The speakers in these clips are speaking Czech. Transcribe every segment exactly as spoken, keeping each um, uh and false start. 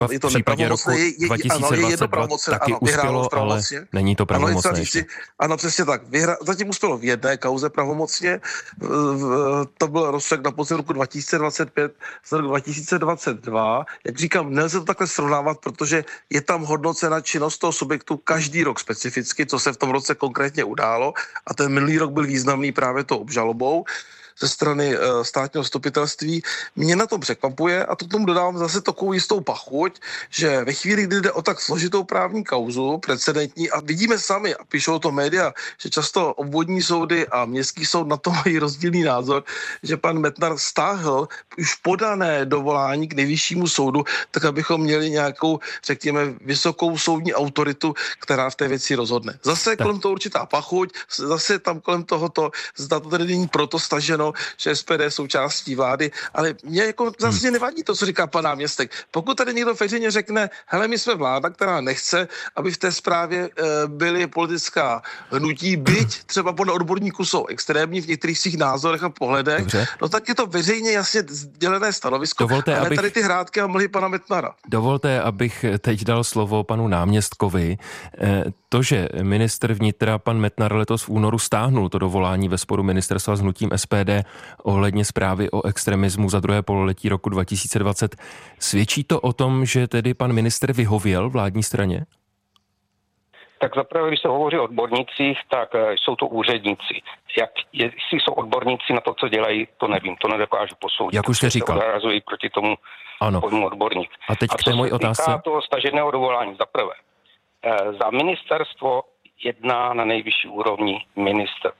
v případě roku dva tisíce dvacet dva taky uspělo, ale není to pravomocné ještě. Ano, přesně tak. Vyhra, zatím uspělo v jedné kauze pravomocně. To byl rozsudek na podzim roku dva tisíce dvacet pět, z roku dva tisíce dvacet dva. Jak říkám, nelze to takhle srovnávat, protože je tam hodnocena činnost toho subjektu každý rok specificky, co se v tom roce konkrétně událo. A ten minulý rok byl významný právě tou obžalobou ze strany uh, státního zastupitelství. Mě na tom překvapuje, a to k tomu dodávám zase takovou jistou pachuť, že ve chvíli, kdy jde o tak složitou právní kauzu, precedentní, a vidíme sami, a píšou to média, že často obvodní soudy a městský soud na to mají rozdílný názor, že pan Metnar stáhl už podané dovolání k nejvyššímu soudu, tak abychom měli nějakou, řekněme, vysokou soudní autoritu, která v té věci rozhodne. Zase je kolem toho určitá pachuť, zase tam kolem tohoto, zda to tedy není proto staženo, že S P D je součástí vlády, ale mě jako zase hmm. nevadí to, co říká pan náměstek. Pokud tady někdo veřejně řekne, hele, my jsme vláda, která nechce, aby v té zprávě e, byly politická hnutí, byť třeba podle odborníků jsou extrémní v některých svých názorech a pohledech, dobře, no tak je to veřejně jasně sdělené stanovisko. Dovolte, ale abych... tady ty hrátky a mlhy pana Metnara. Dovolte, abych teď dal slovo panu náměstkovi. To, že ministr vnitra pan Metnar letos v únoru stáhnul to dovolání ve sporu ministerstva s hnutím S P D ohledně zprávy o extremismu za druhé pololetí roku dva tisíce dvacet, svědčí to o tom, že tedy pan ministr vyhověl vládní straně? Tak zaprvé, když se hovoří o odbornících, tak jsou to úředníci. Jak, jestli jsou odborníci na to, co dělají, to nevím, to nedokážu posoudit. Jak už jste říkal. Se odrazují proti tomu pojmu odborník. A teď k té mojí otázce. A co se týká toho staženého dovolání, zaprvé. Za ministerstvo jedná na nejvyšší úrovni ministr.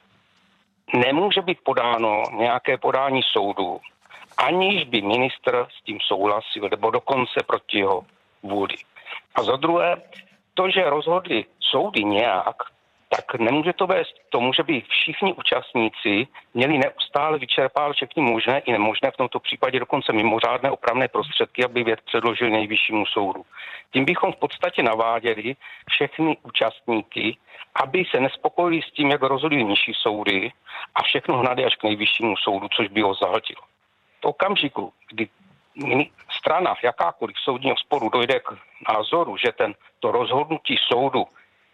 Nemůže být podáno nějaké podání soudu, aniž by ministr s tím souhlasil, nebo dokonce proti jeho vůli. A za druhé, to, že rozhodli soudy nějak, tak nemůže to vést k tomu, že by všichni účastníci měli neustále vyčerpávat všechny možné i nemožné, v tomto případě dokonce mimořádné opravné prostředky, aby věc předložili nejvyššímu soudu. Tím bychom v podstatě naváděli všechny účastníky, aby se nespokojili s tím, jak rozhodují nižší soudy, a všechno hnali až k nejvyššímu soudu, což by ho zahltilo. V okamžiku, kdy strana jakákoliv soudního sporu dojde k názoru, že ten, to rozhodnutí soudu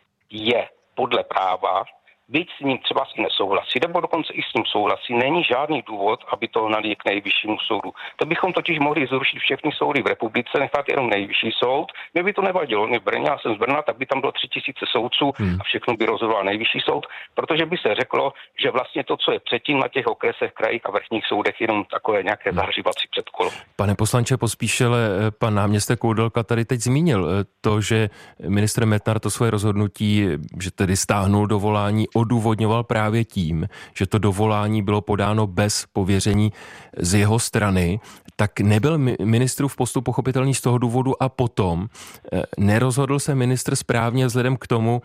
je podle práva, byť s ním třeba si nesouhlasí, nebo dokonce i s ním souhlasí, není žádný důvod, aby to hnali k nejvyššímu soudu. To bychom totiž mohli zrušit všechny soudy v republice, nechat jenom nejvyšší soud. Mě by to nevadilo. My v Brně, já jsem z Brna, tak by tam bylo tři tisíce soudců hmm. a všechno by rozhodoval nejvyšší soud, protože by se řeklo, že vlastně to, co je předtím na těch okresech, krajích a vrchních soudech, jenom takové nějaké zahřívací předkolo. Pane poslanče Pospíšile, pan náměstek Koudelka tady teď zmínil to, že ministr Metnar to svoje rozhodnutí, že tedy stáhnul dovolání, odůvodňoval právě tím, že to dovolání bylo podáno bez pověření z jeho strany, tak nebyl ministrův postup pochopitelný z toho důvodu a potom nerozhodl se ministr správně vzhledem k tomu,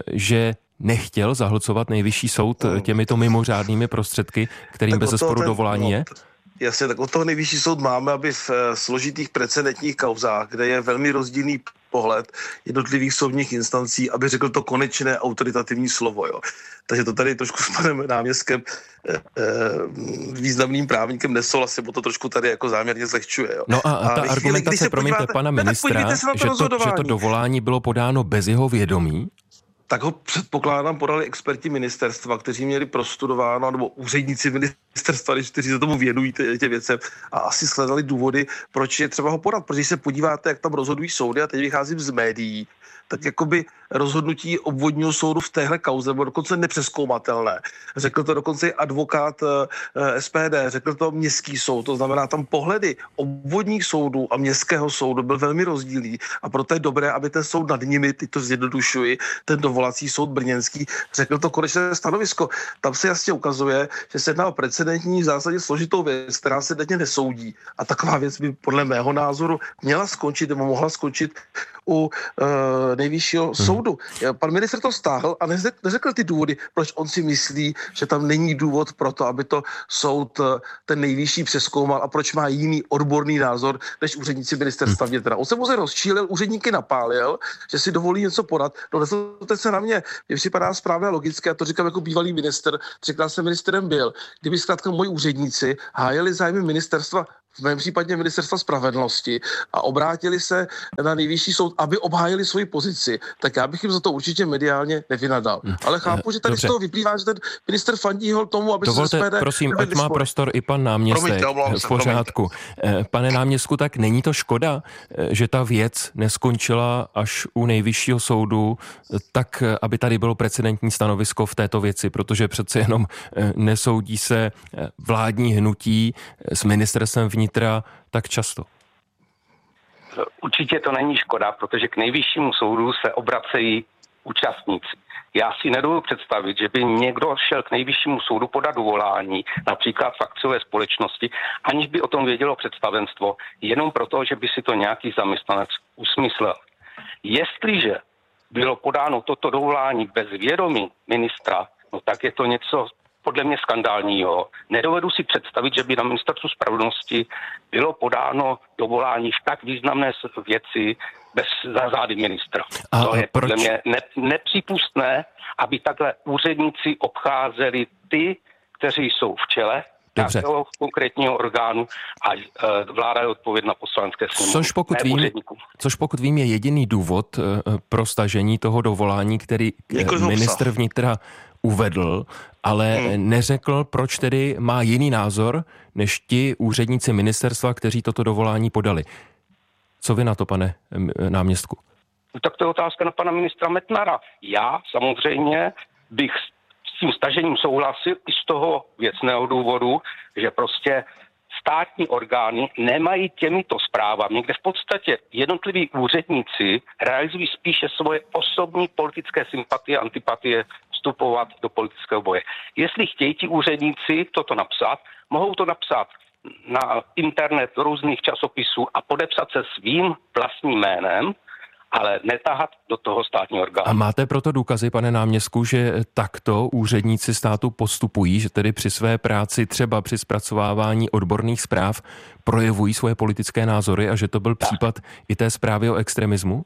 že nechtěl zahlcovat nejvyšší soud těmito mimořádnými prostředky, kterým bezesporu dovolání je? Jasně, tak od toho nejvyšší soud máme, aby v složitých precedentních kauzách, kde je velmi rozdílný pohled jednotlivých soudních instancí, aby řekl to konečné autoritativní slovo. Jo. Takže to tady trošku s panem náměstkem e, e, významným právníkem nesouhlasím, bo to trošku tady jako záměrně zlehčuje. Jo. No a, a ta argumentace, promiňte, pana ministra, ne, to že, to, že to dovolání bylo podáno bez jeho vědomí, tak ho předpokládám podali experti ministerstva, kteří měli prostudováno, nebo úředníci ministerstva, kteří se tomu věnují tě věcem a asi sledali důvody, proč je třeba ho podat. Protože se podíváte, jak tam rozhodují soudy, a teď vycházím z médií, tak jakoby rozhodnutí obvodního soudu v téhle kauze bylo dokonce nepřezkoumatelné. Řekl to dokonce i advokát S P D, řekl to městský soud, to znamená tam pohledy obvodních soudů a městského soudu byl velmi rozdílný a proto je dobré, aby ten soud nad nimi, teď to zjednodušuji, ten dovolací soud brněnský, řekl to konečné stanovisko. Tam se jasně ukazuje, že se jedná o precedentní v zásadě složitou věc, která se denně nesoudí. A taková věc by podle mého názoru měla skončit nebo mohla skončit u uh, nejvyššího hmm. soudu. Pan ministr to stáhl a neřekl ty důvody, proč on si myslí, že tam není důvod pro to, aby to soud ten nejvyšší přezkoumal a proč má jiný odborný názor než úředníci ministerstva vnitra. On se mu rozčílil, úředníky napálil, že si dovolí něco podat. No nezlobte se na mě, mně připadá správně logické, a to říkám jako bývalý minister, třikrát jsem ministrem byl, kdyby zkrátka moji úředníci hájili zájmy ministerstva v mém případě ministerstva spravedlnosti a obrátili se na nejvyšší soud, aby obhájili svoji pozici, tak já bych jim za to určitě mediálně nevynadal. Hmm. Ale chápu, že tady Dobře. z toho vyplývá, že ten minister fandí tomu, aby Dovolte, se S P D prosím, ať má prostor i pan náměstek. Promiňte, v pořádku. Promiňte. Pane náměstku, tak není to škoda, že ta věc neskončila až u nejvyššího soudu, tak aby tady bylo precedentní stanovisko v této věci, protože přece jenom nesoudí se vládní hnutí s ministerstvem vnitra tak často. Určitě to není škoda, protože k nejvyššímu soudu se obracejí účastníci. Já si nedovedu představit, že by někdo šel k nejvyššímu soudu podat dovolání, například v akciové společnosti, aniž by o tom vědělo představenstvo, jenom proto, že by si to nějaký zaměstnanec usmyslel. Jestliže bylo podáno toto dovolání bez vědomí ministra, no tak je to něco podle mě skandálního. Nedovedu si představit, že by na ministerstvu spravedlnosti bylo podáno dovolání v tak významné věci bez zářady ministra. A to je proč? podle mě ne, nepřípustné, aby takhle úředníci obcházeli ty, kteří jsou v čele nějakého konkrétního orgánu a e, vláda je odpovědná poslanské sněmovně. Což pokud, vím, což pokud vím je jediný důvod e, pro stažení toho dovolání, který e, ministr vnitra uvedl, ale hmm. neřekl, proč tedy má jiný názor, než ti úředníci ministerstva, kteří toto dovolání podali. Co vy na to, pane náměstku? Tak to je otázka na pana ministra Metnara. Já samozřejmě bych s tím stažením souhlasil i z toho věcného důvodu, že prostě státní orgány nemají těmito zprávami, kde v podstatě jednotliví úředníci realizují spíše svoje osobní politické sympatie a antipatie vstupovat do politického boje. Jestli chtějí ti úředníci toto napsat, mohou to napsat na internet různých časopisů a podepsat se svým vlastním jménem, ale netahat do toho státního orgánu. A máte proto důkazy, pane náměstku, že takto úředníci státu postupují, že tedy při své práci, třeba při zpracovávání odborných zpráv, projevují svoje politické názory a že to byl tak. případ i té zprávy o extremismu?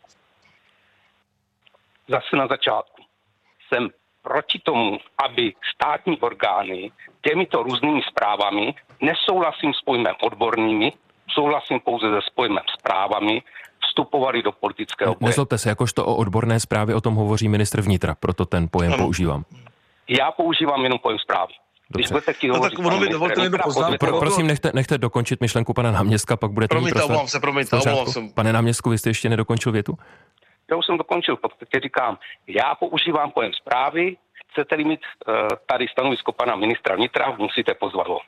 Zase na začátku. Jsem proti tomu, aby státní orgány těmito různými zprávami, nesouhlasím s pojmem odbornými, souhlasím pouze se pojmem zprávami, vstupovali do politického boje. Nezlobte se, jakožto o odborné zprávě o tom hovoří ministr vnitra, proto ten pojem no. používám. Já používám jenom pojem zprávy. Když budete chtít hovořit, no, tak dovolte mi poznám. Pro, prosím, nechte, nechte dokončit myšlenku pana náměstka, pak budete promiňte, mít prostor. Promiňte, se, promiňte, omlouvám se. Pane náměstku, vy jste ještě nedokončil větu? Já už jsem dokončil, protože říkám, já používám pojem zprávy, chcete-li mít uh, tady stanovisko pana ministra vnitra, musíte pozvat ho.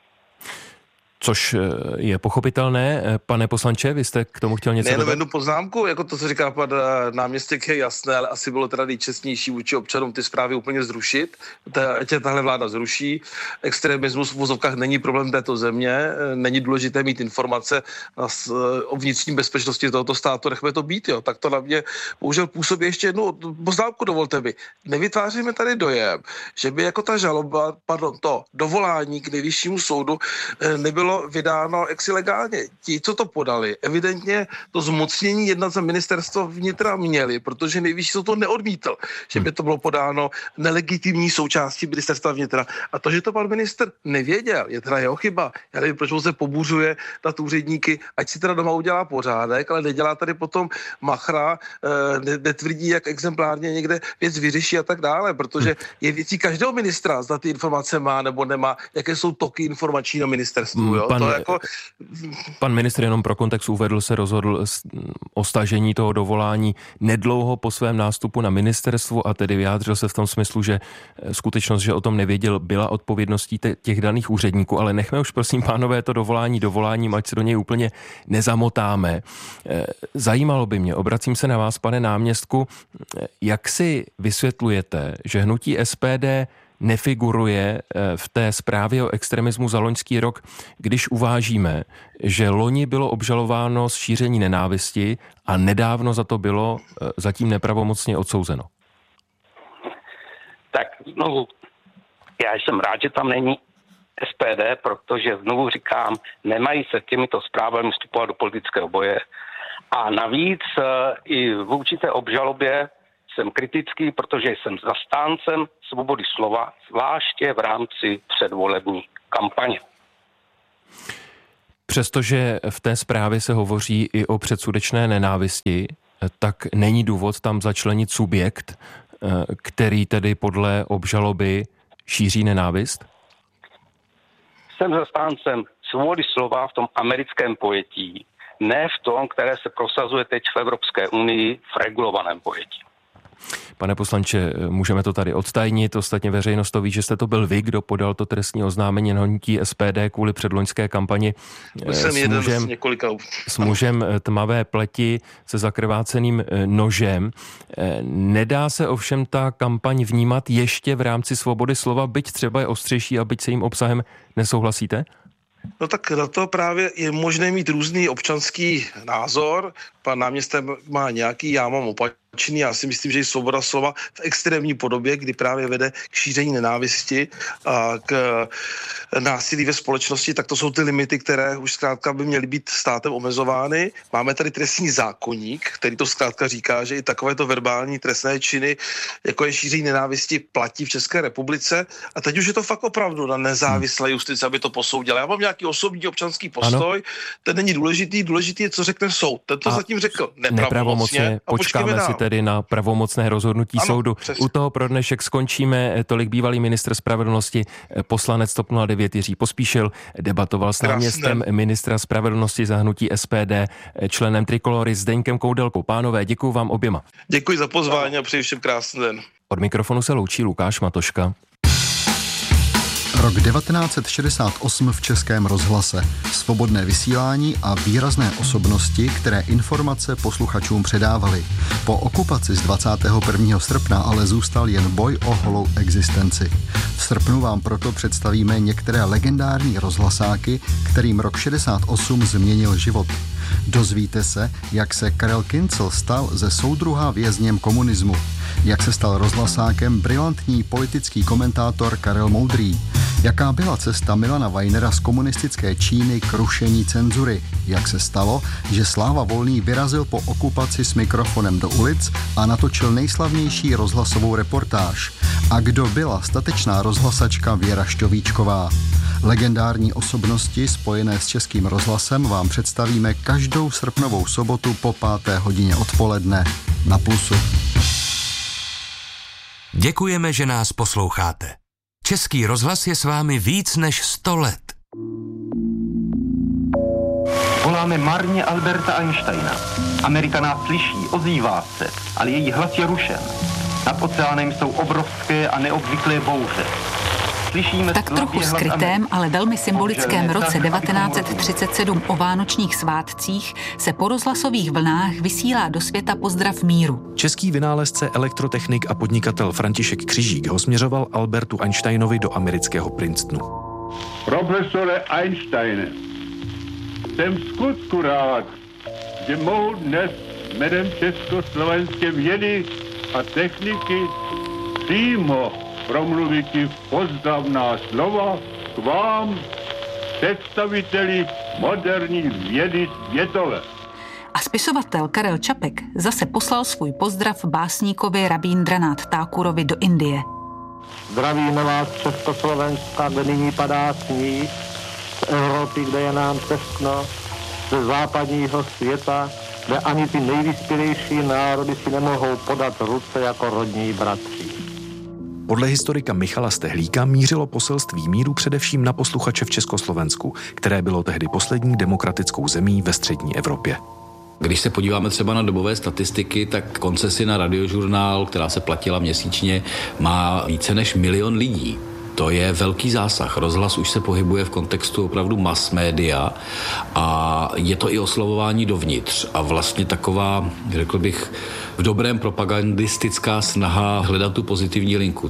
Což je pochopitelné. Pane poslanče, vy jste k tomu chtěl něco dodat? Ne, jednu poznámku, jako to, co říká pan náměstek, je jasné, ale asi bylo teda nejčestnější vůči občanům ty zprávy úplně zrušit. Tě tahle vláda zruší. Extremismus v vozovkách není problém této země, není důležité mít informace o vnitřní bezpečnosti tohoto státu, nechme to být, jo. Tak to na mě bohužel působí. Ještě jednu poznámku, dovolte mi. Nevytváříme tady dojem, že by jako ta žaloba, pardon, to dovolání k nejvyššímu soudu nebylo vydáno exilegálně. Ti, co to podali, evidentně to zmocnění jednat za ministerstvo vnitra měli, protože nejvyšší soud to neodmítl, že by to bylo podáno nelegitimní součástí ministerstva vnitra. A to, že to pan ministr nevěděl, je teda jeho chyba. Já nevím, proč se pobuřuje na úředníky, ať si teda doma udělá pořádek, ale nedělá tady potom machra, netvrdí, jak exemplárně někde věc vyřeší a tak dále, protože je věcí každého ministra, zda ty informace má nebo nemá, jaké jsou toky informační na ministerstvu. Jo, pan, to jako... pan ministr jenom pro kontext uvedl, se rozhodl o stažení toho dovolání nedlouho po svém nástupu na ministerstvu a tedy vyjádřil se v tom smyslu, že skutečnost, že o tom nevěděl, byla odpovědností těch daných úředníků, ale nechme už prosím pánové to dovolání dovoláním, ať se do něj úplně nezamotáme. Zajímalo by mě, obracím se na vás, pane náměstku, jak si vysvětlujete, že hnutí S P D nefiguruje v té zprávě o extremismu za loňský rok, když uvážíme, že loni bylo obžalováno z šíření nenávisti a nedávno za to bylo zatím nepravomocně odsouzeno. Tak znovu, já jsem rád, že tam není S P D, protože znovu říkám, nemají se těmito zprávami vstupovat do politického boje. A navíc i v určité obžalobě jsem kritický, protože jsem zastáncem svobody slova, zvláště v rámci předvolební kampaně. Přestože v té zprávě se hovoří i o předsudečné nenávisti, tak není důvod tam začlenit subjekt, který tedy podle obžaloby šíří nenávist? Jsem zastáncem svobody slova v tom americkém pojetí, ne v tom, které se prosazuje teď v Evropské unii v regulovaném pojetí. Pane poslanče, můžeme to tady odtajnit, ostatně veřejnost to ví, že jste to byl vy, kdo podal to trestní oznámení na hnutí S P D kvůli předloňské kampani s mužem, z několika... s mužem tmavé pleti se zakrváceným nožem. Nedá se ovšem ta kampaň vnímat ještě v rámci svobody slova, byť třeba je ostřejší a byť se jím obsahem nesouhlasíte? No tak na to právě je možné mít různý občanský názor. Pan náměstek má nějaký, já mám opačný. Já si myslím, že je svoboda slova v extrémní podobě, kdy právě vede k šíření nenávisti a k násilí ve společnosti, tak to jsou ty limity, které už zkrátka by měly být státem omezovány. Máme tady trestní zákoník, který to zkrátka říká, že i takovéto verbální trestné činy, jako je šíření nenávisti, platí v České republice. A teď už je to fakt opravdu na nezávislé justici, aby to posoudila. Já mám nějaký osobní občanský postoj, ano. Ten není důležitý, důležitý je, co řekne soud. Ten to a zatím řekl nepravomocně. nepravomocně. Počkáme si tedy na pravomocné rozhodnutí ano, soudu. Přesně. U toho pro dnešek skončíme. Tolik bývalý ministr spravedlnosti, poslanec TOP nula devět Jiří Pospíšil debatoval s náměstkem ministra spravedlnosti za hnutí S P D, členem Trikolory Zdeňkem Koudelkou. Pánové, děkuju vám oběma. Děkuji za pozvání a přeji všem krásný den. Od mikrofonu se loučí Lukáš Matoška. Rok devatenáct set šedesát osm v Českém rozhlase. Svobodné vysílání a výrazné osobnosti, které informace posluchačům předávaly. Po okupaci z dvacátého prvního srpna ale zůstal jen boj o holou existenci. V srpnu vám proto představíme některé legendární rozhlasáky, kterým rok šedesát osm změnil život. Dozvíte se, jak se Karel Kincl stal ze soudruha vězněm komunismu, jak se stal rozhlasákem brilantní politický komentátor Karel Moudrý, jaká byla cesta Milana Weinera z komunistické Číny k rušení cenzury, jak se stalo, že Sláva Volný vyrazil po okupaci s mikrofonem do ulic a natočil nejslavnější rozhlasovou reportáž, a kdo byla statečná rozhlasačka Věra Šťovíčková. Legendární osobnosti spojené s Českým rozhlasem vám představíme každou srpnovou sobotu po páté hodině odpoledne na Plusu. Děkujeme, že nás posloucháte. Český rozhlas je s vámi víc než sto let. Voláme marně Alberta Einsteina. Amerika nás slyší, ozývá se, ale její hlas je rušen. Nad oceánem jsou obrovské a neobvyklé bouře. V tak trochu skrytém, ale velmi symbolickém roce devatenáct set třicet sedm o vánočních svátcích se po rozhlasových vlnách vysílá do světa pozdrav míru. Český vynálezce, elektrotechnik a podnikatel František Křižík ho směřoval Albertu Einsteinovi do amerického Princetonu. Profesore Einsteine, jsem v skutku rád, že mohu dnes jménem československé vědy a techniky přímo promluvit pozdravná slova k vám, představiteli moderní vědy světové. A spisovatel Karel Čapek zase poslal svůj pozdrav básníkovi Rabíndranath Thakurovi do Indie. Zdravíme vás z Československa, kde nyní padá sníh, z Evropy, kde je nám testno, ze západního světa, kde ani ty nejvyspělejší národy si nemohou podat ruce jako rodní bratři. Podle historika Michala Stehlíka mířilo poselství míru především na posluchače v Československu, které bylo tehdy poslední demokratickou zemí ve střední Evropě. Když se podíváme třeba na dobové statistiky, tak koncesi na radiožurnál, která se platila měsíčně, má více než milion lidí. To je velký zásah. Rozhlas už se pohybuje v kontextu opravdu mass media a je to i oslovování dovnitř a vlastně taková, řekl bych, v dobrém propagandistická snaha hledat tu pozitivní linku.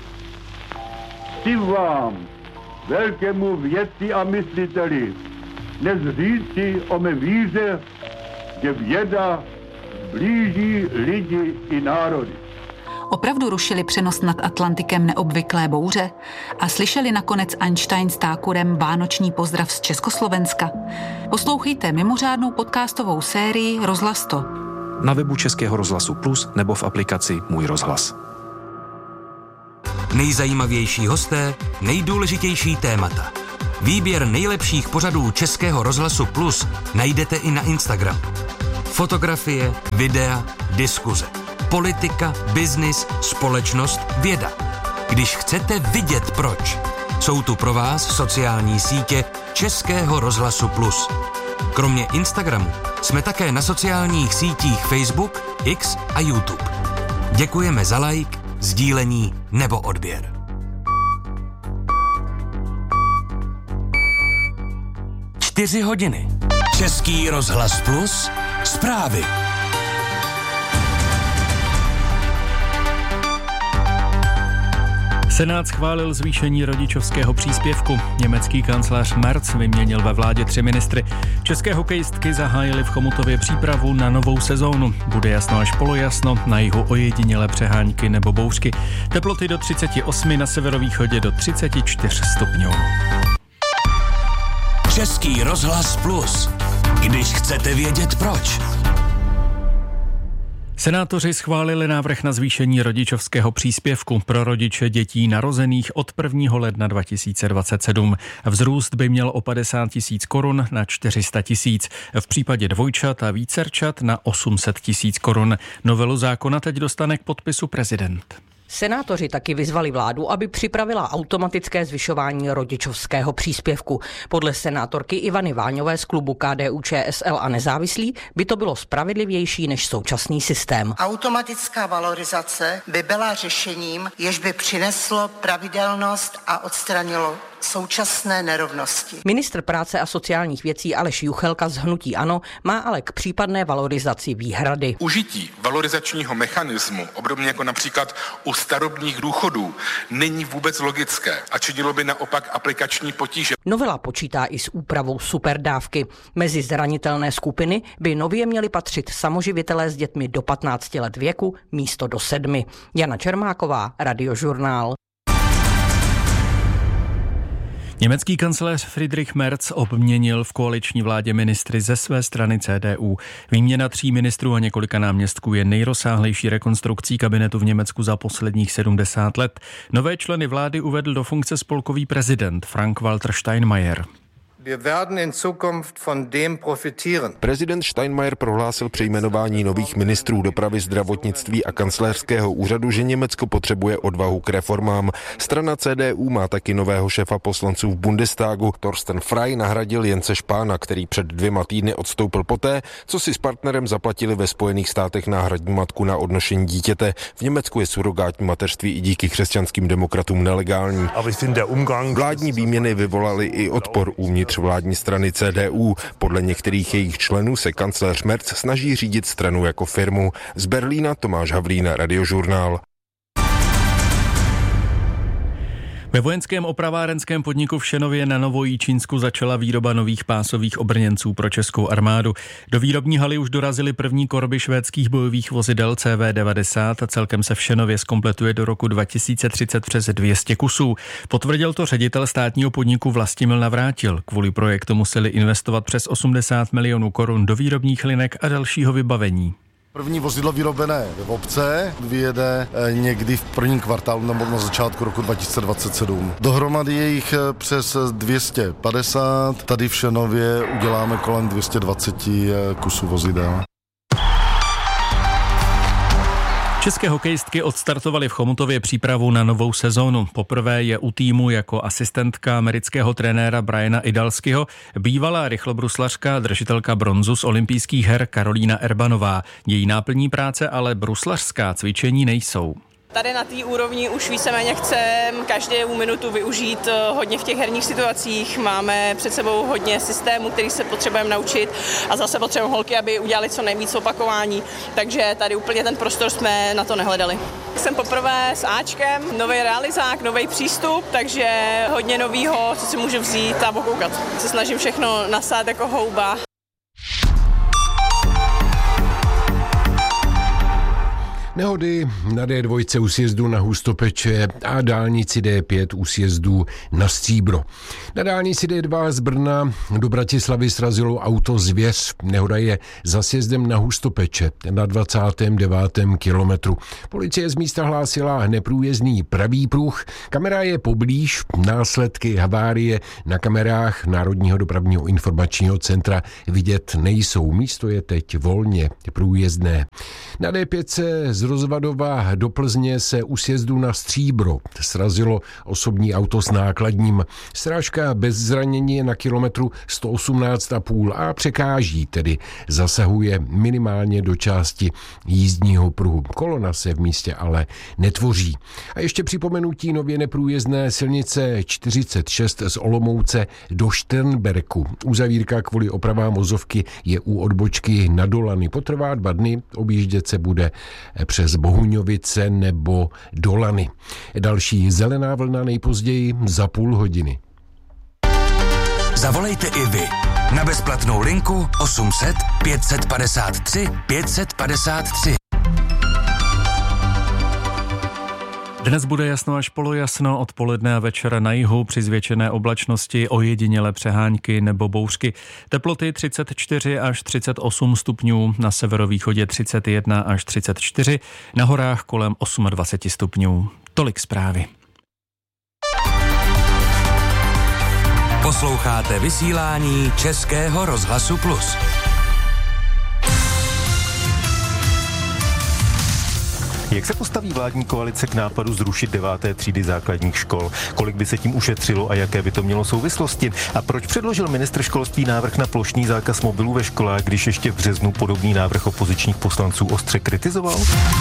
Chci vám, velkému vědci a mysliteli, dnes říci o mé víře, že věda blíží lidi i národy. Opravdu rušili přenos nad Atlantikem neobvyklé bouře a slyšeli nakonec Einstein s Thakurem vánoční pozdrav z Československa? Poslouchejte mimořádnou podcastovou sérii Rozhlas to. Na webu Českého rozhlasu Plus nebo v aplikaci Můj rozhlas. Nejzajímavější hosté, nejdůležitější témata. Výběr nejlepších pořadů Českého rozhlasu Plus najdete i na Instagramu. Fotografie, videa, diskuze. Politika, biznis, společnost, věda. Když chcete vidět proč, jsou tu pro vás sociální sítě Českého rozhlasu Plus. Kromě Instagramu jsme také na sociálních sítích Facebook, X a YouTube. Děkujeme za like, sdílení nebo odběr. Čtyři hodiny. Český rozhlas Plus. Zprávy. Senát schválil zvýšení rodičovského příspěvku. Německý kancléř Merz vyměnil ve vládě tři ministry. České hokejistky zahájily v Chomutově přípravu na novou sezónu. Bude jasno až polojasno, na jihu ojedinělé přehánky nebo bouřky. Teploty do třicet osm, na severovýchodě do třicet čtyři stupňů. Český rozhlas Plus. Když chcete vědět proč. Senátoři schválili návrh na zvýšení rodičovského příspěvku pro rodiče dětí narozených od prvního ledna dva tisíce dvacet sedm. Vzrůst by měl o padesát tisíc korun na čtyři sta tisíc. V případě dvojčat a vícerčat na osm set tisíc korun. Novelu zákona teď dostane k podpisu prezident. Senátoři taky vyzvali vládu, aby připravila automatické zvyšování rodičovského příspěvku. Podle senátorky Ivany Váňové z klubu K D U Č S L a nezávislí by to bylo spravedlivější než současný systém. Automatická valorizace by byla řešením, jež by přineslo pravidelnost a odstranilo současné nerovnosti. Ministr práce a sociálních věcí Aleš Juchelka z hnutí ANO má ale k případné valorizaci výhrady. Užití valorizačního mechanismu, obdobně jako například u starobních důchodů, není vůbec logické a činilo by naopak aplikační potíže. Novela počítá i s úpravou superdávky. Mezi zranitelné skupiny by nově měli patřit samoživitelé s dětmi do patnácti let věku místo do sedmi. Jana Čermáková, Radiožurnál. Německý kancléř Friedrich Merz obměnil v koaliční vládě ministry ze své strany C D U. Výměna tří ministrů a několika náměstků je nejrozsáhlejší rekonstrukcí kabinetu v Německu za posledních sedmdesát let. Nové členy vlády uvedl do funkce spolkový prezident Frank-Walter Steinmeier. Prezident Steinmeier prohlásil při jmenování nových ministrů dopravy, zdravotnictví a kancléřského úřadu, že Německo potřebuje odvahu k reformám. Strana C D U má taky nového šéfa poslanců v Bundestagu. Thorsten Frey nahradil Jence Spahna, který před dvěma týdny odstoupil poté, co si s partnerem zaplatili ve Spojených státech náhradní matku na odnošení dítěte. V Německu je surogátní mateřství i díky křesťanským demokratům nelegální. Vládní výměny vyvolaly i odpor uvnitř vládní strany C D U. Podle některých jejich členů se kancléř Merz snaží řídit stranu jako firmu. Z Berlína Tomáš Havlín, Radiožurnál. Ve vojenském opravárenském podniku v Šenově na Novojíčínsku začala výroba nových pásových obrněnců pro českou armádu. Do výrobní haly už dorazily první korby švédských bojových vozidel C V devadesát a celkem se v Šenově zkompletuje do roku dva tisíce třicet přes dvě stě kusů. Potvrdil to ředitel státního podniku Vlastimil Navrátil. Kvůli projektu museli investovat přes osmdesát milionů korun do výrobních linek a dalšího vybavení. První vozidlo vyrobené v obce vyjede někdy v prvním kvartálu nebo na začátku roku dva tisíce dvacet sedm. Dohromady je jich přes dvě stě padesát, tady v Šenově uděláme kolem dvě stě dvacet kusů vozidel. České hokejistky odstartovaly v Chomutově přípravu na novou sezónu. Poprvé je u týmu jako asistentka amerického trenéra Briana Idalskyho bývalá rychlobruslařka, držitelka bronzu z olympijských her Karolína Erbanová. Její náplní práce ale bruslařská cvičení nejsou. Tady na té úrovni už víceméně chceme každou minutu využít hodně v těch herních situacích. Máme před sebou hodně systémů, který se potřebujeme naučit a zase potřebujeme holky, aby udělali co nejvíc opakování. Takže tady úplně ten prostor jsme na to nehledali. Jsem poprvé s Ačkem, nový realizák, nový přístup, takže hodně novýho, co si můžu vzít a okoukat. Se snažím všechno nasát jako houba. Nehody na D dva u sjezdu na Hustopeče a dálnici D pět u sjezdu na Stříbro. Na dálnici D dva z Brna do Bratislavy srazilo auto Zvěř. Nehoda je za sjezdem na Hustopeče na dvacátém devátém kilometru. Policie z místa hlásila neprůjezdný pravý pruh. Kamera je poblíž. Následky havárie na kamerách Národního dopravního informačního centra vidět nejsou. Místo je teď volně průjezdné. Na D pět se z Rozvadova do Plzně se u sjezdu na Stříbro srazilo osobní auto s nákladním. Strážka bez zranění je na kilometru sto osmnáct celá pět a překáží, tedy zasahuje minimálně do části jízdního pruhu. Kolona se v místě ale netvoří. A ještě připomenutí nově neprůjezdné silnice čtyřicet šest z Olomouce do Šternberku. Uzavírka kvůli opravám vozovky je u odbočky na Dolany. Potrvá dva dny, objíždět se bude přes Bohuňovice nebo Dolany. Další zelená vlna nejpozději za půl hodiny. Zavolejte i vy na bezplatnou linku osm set pět padesát tři pět padesát tři. Dnes bude jasno až polojasno, odpoledne a večera na jihu při zvětšené oblačnosti, ojedinělé přehánky nebo bouřky. Teploty třicet čtyři až třicet osm stupňů, na severovýchodě třicet jedna až třicet čtyři, na horách kolem dvacet osm stupňů. Tolik zprávy. Posloucháte vysílání Českého rozhlasu Plus. Jak se postaví vládní koalice k nápadu zrušit deváté třídy základních škol? Kolik by se tím ušetřilo a jaké by to mělo souvislosti? A proč předložil ministr školství návrh na plošný zákaz mobilů ve školách, když ještě v březnu podobný návrh opozičních poslanců ostře kritizoval?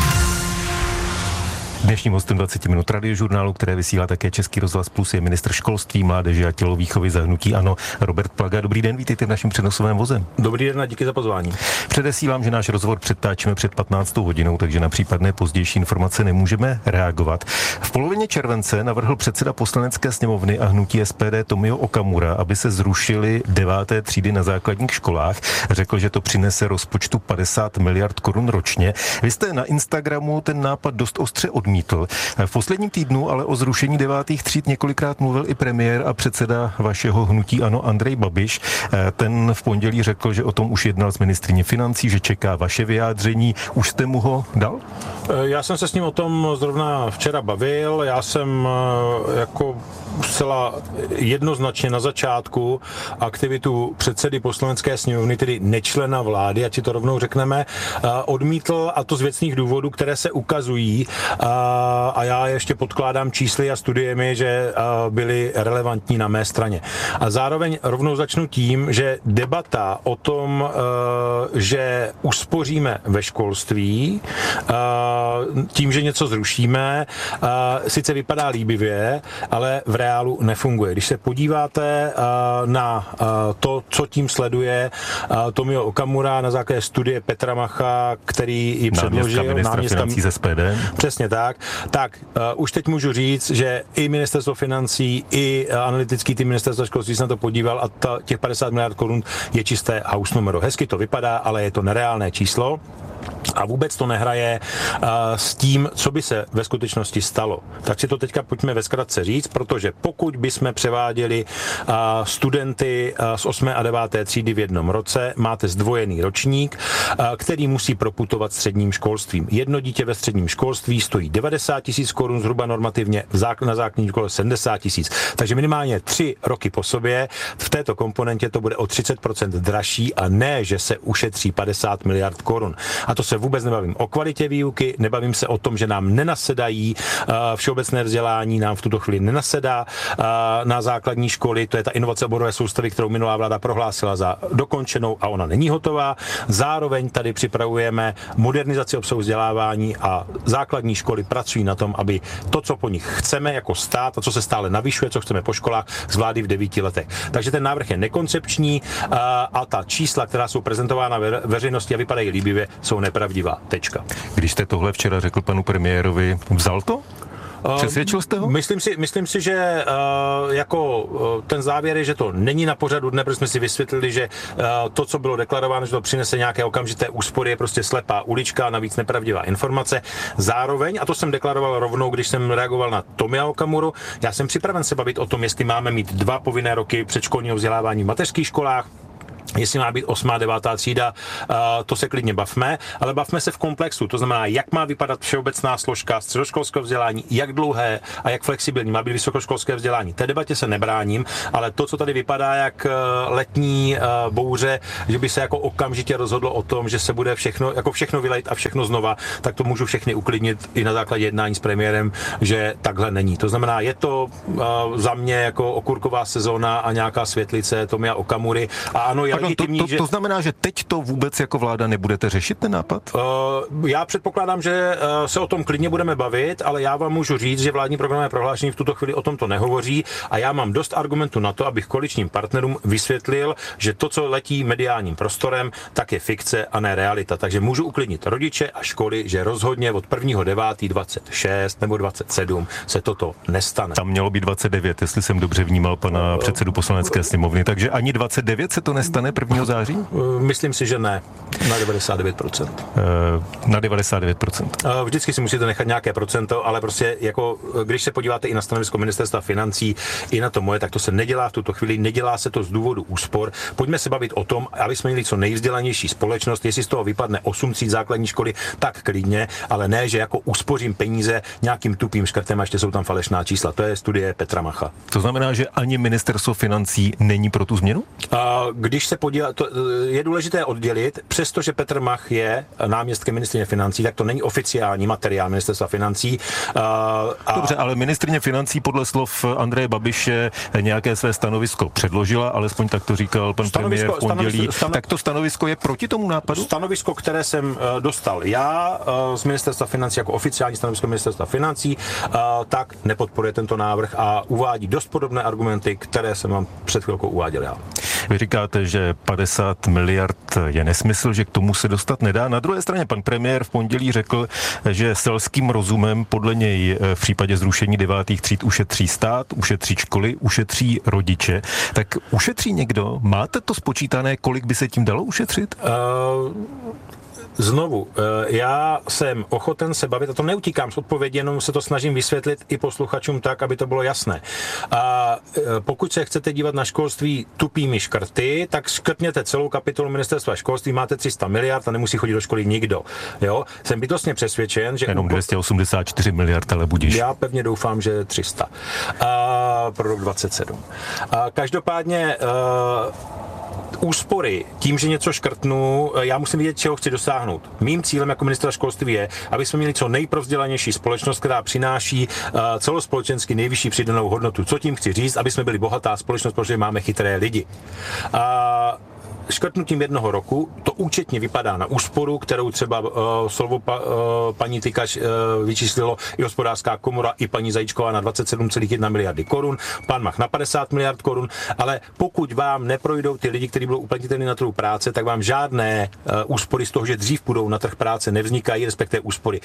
Dnešním hostem dvacet minut radiožurnálu, které vysílá také Český rozhlas Plus, je ministr školství, mládeže a tělovýchovy za hnutí ANO Robert Plaga. Dobrý den, vítejte v našem přenosovém voze. Dobrý den a díky za pozvání. Předesílám, že náš rozhovor předtáčíme před patnáctou hodinou, takže na případné pozdější informace nemůžeme reagovat. V polovině července navrhl předseda Poslanecké sněmovny a hnutí S P D Tomio Okamura, aby se zrušily deváté třídy na základních školách. Řekl, že to přinese rozpočtu padesát miliard korun ročně. Vy jste na Instagramu ten nápad dost ostře odmítl. V posledním týdnu ale o zrušení devátých tříd několikrát mluvil i premiér a předseda vašeho hnutí ANO Andrej Babiš. Ten v pondělí řekl, že o tom už jednal s ministryní financí, že čeká vaše vyjádření. Už jste mu ho dal? Já jsem se s ním o tom zrovna včera bavil. Já jsem jako zcela jednoznačně na začátku aktivitu předsedy Poslanecké sněmovny, tedy nečlena vlády, ať si to rovnou řekneme, odmítl, a to z věcných důvodů, které se ukazují, a já ještě podkládám čísly a studiemi, že byly relevantní na mé straně. A zároveň rovnou začnu tím, že debata o tom, že uspoříme ve školství, tím, že něco zrušíme, sice vypadá líbivě, ale v reálu nefunguje. Když se podíváte na to, co tím sleduje Tomio Okamura na základě studie Petra Macha, který ji předložil, náměstka financí z S P D. Přesně tak. Tak uh, už teď můžu říct, že i ministerstvo financí, i uh, analytický tým ministerstva školství se na to podíval a ta, těch padesát miliard korun je čisté house numero. Hezky to vypadá, ale je to nereálné číslo. A vůbec to nehraje uh, s tím, co by se ve skutečnosti stalo. Tak si to teďka pojďme ve zkratce říct, protože pokud bychom převáděli uh, studenty uh, z osmé a deváté třídy v jednom roce, máte zdvojený ročník, uh, který musí proputovat středním školstvím. Jedno dítě ve středním školství stojí devadesát tisíc korun, zhruba normativně v zák- na základní škole sedmdesát tisíc. Takže minimálně tři roky po sobě v této komponentě to bude o třicet procent dražší a ne, že se ušetří padesát miliard korun. A to se vůbec nebavím o kvalitě výuky, nebavím se o tom, že nám nenasedají uh, všeobecné vzdělání, nám v tuto chvíli nenasedá uh, na základní školy, to je ta inovace oborové soustavy, kterou minulá vláda prohlásila za dokončenou a ona není hotová. Zároveň tady připravujeme modernizaci obsahu vzdělávání a základní školy pracují na tom, aby to, co po nich chceme jako stát a co se stále navyšuje, co chceme po školách, zvládli v devíti letech. Takže ten návrh je nekoncepční uh, a ta čísla, která jsou prezentována ve veřejnosti a vypadají líbivě, jsou nepravdivá. Tečka. Když jste tohle včera řekl panu premiérovi, vzal to? Přesvědčil jste ho? Myslím si, myslím si, že uh, jako uh, ten závěr je, že to není na pořadu dne, protože jsme si vysvětlili, že uh, to, co bylo deklarováno, že to přinese nějaké okamžité úspory, je prostě slepá ulička, navíc nepravdivá informace. Zároveň, a to jsem deklaroval rovnou, když jsem reagoval na Tomia Okamuru, já jsem připraven se bavit o tom, jestli máme mít dva povinné roky předškolního vzdělávání v mateřských školách, jestli má být osmá, devátá třída, to se klidně bavme, ale bavme se v komplexu, to znamená, jak má vypadat všeobecná složka středoškolského vzdělání, jak dlouhé a jak flexibilní má být vysokoškolské vzdělání. Té debatě se nebráním, ale to, co tady vypadá jak letní bouře, že by se jako okamžitě rozhodlo o tom, že se bude všechno, jako všechno vylejt a všechno znova, tak to můžu všechny uklidnit i na základě jednání s premiérem, že takhle není. To znamená, je to za mě jako okurková sezóna a nějaká světlice Tomia Okamury a ano, je Pardon, to, to, že... to znamená, že teď to vůbec jako vláda nebudete řešit ten nápad? Uh, já předpokládám, že uh, se o tom klidně budeme bavit, ale já vám můžu říct, že vládní programové prohlášení v tuto chvíli o tom to nehovoří a já mám dost argumentů na to, abych koaličním partnerům vysvětlil, že to, co letí mediálním prostorem, tak je fikce a ne realita. Takže můžu uklidnit rodiče a školy, že rozhodně od prvního devátého dvacet šest nebo dvacet sedm se toto nestane. Tam mělo být dvacet devět, jestli jsem dobře vnímal pana předsedu Poslanecké sněmovny, takže ani dvacet devět se to nestane prvního září? Myslím si, že ne. Na devadesát devět procent. Na devadesát devět procent. Vždycky si musíte nechat nějaké procento, ale prostě jako, když se podíváte i na stanovisko ministerstva financí, i na to moje, tak to se nedělá v tuto chvíli, nedělá se to z důvodu úspor. Pojďme se bavit o tom, aby jsme měli co nejvzdělanější společnost, jestli z toho vypadne osm tříd základní školy, tak klidně, ale ne, že jako uspořím peníze nějakým tupým škrtem a ještě jsou tam falešná čísla. To je studie Petra Macha. To znamená, že ani ministerstvo financí není pro tu změnu? A když se podívá, to je důležité oddělit, přestože Petr Mach je náměstkem ministryně financí, tak to není oficiální materiál ministerstva financí. A... Dobře, ale ministryně financí podle slov Andreje Babiše nějaké své stanovisko předložila, alespoň tak to říkal pan premiér v pondělí. Stano... Tak to stanovisko je proti tomu nápadu? Stanovisko, které jsem dostal já z ministerstva financí jako oficiální stanovisko ministerstva financí, tak nepodporuje tento návrh a uvádí dost podobné argumenty, které jsem vám před chvilkou uváděl já. Vy říkáte, že padesát miliard je nesmysl, že k tomu se dostat nedá. Na druhé straně pan premiér v pondělí řekl, že selským rozumem podle něj v případě zrušení devátých tříd ušetří stát, ušetří školy, ušetří rodiče. Tak ušetří někdo? Máte to spočítané, kolik by se tím dalo ušetřit? Uh... Znovu, já jsem ochoten se bavit, a to neutíkám z odpovědi, jenom se to snažím vysvětlit i posluchačům tak, aby to bylo jasné. A pokud se chcete dívat na školství tupými škrty, tak škrtněte celou kapitolu ministerstva školství, máte tři sta miliard a nemusí chodit do školy nikdo. Jo? Jsem bytostně přesvědčen, že... Jenom dvě stě osmdesát čtyři miliard, ale budíš. Já pevně doufám, že tři sta. A pro rok dvacet sedm. A každopádně... A úspory, tím, že něco škrtnu, já musím vědět, čeho chci dosáhnout. Mým cílem jako ministra školství je, aby jsme měli co nejprovzdělanější společnost, která přináší uh, celospolečensky nejvyšší přidanou hodnotu. Co tím chci říct? Aby jsme byli bohatá společnost, protože máme chytré lidi. Uh, Škrtnutím jednoho roku to účetně vypadá na úsporu, kterou třeba uh, slovo pa, uh, paní Tykač uh, vyčíslilo i hospodářská komora, i paní Zajíčková na dvacet sedm celá jedna miliardy korun, pan Mach na padesát miliard korun, ale pokud vám neprojdou ty lidi, kteří budou uplatnitelní na trhu práce, tak vám žádné uh, úspory z toho, že dřív půjdou na trh práce, nevznikají, respektive úspory.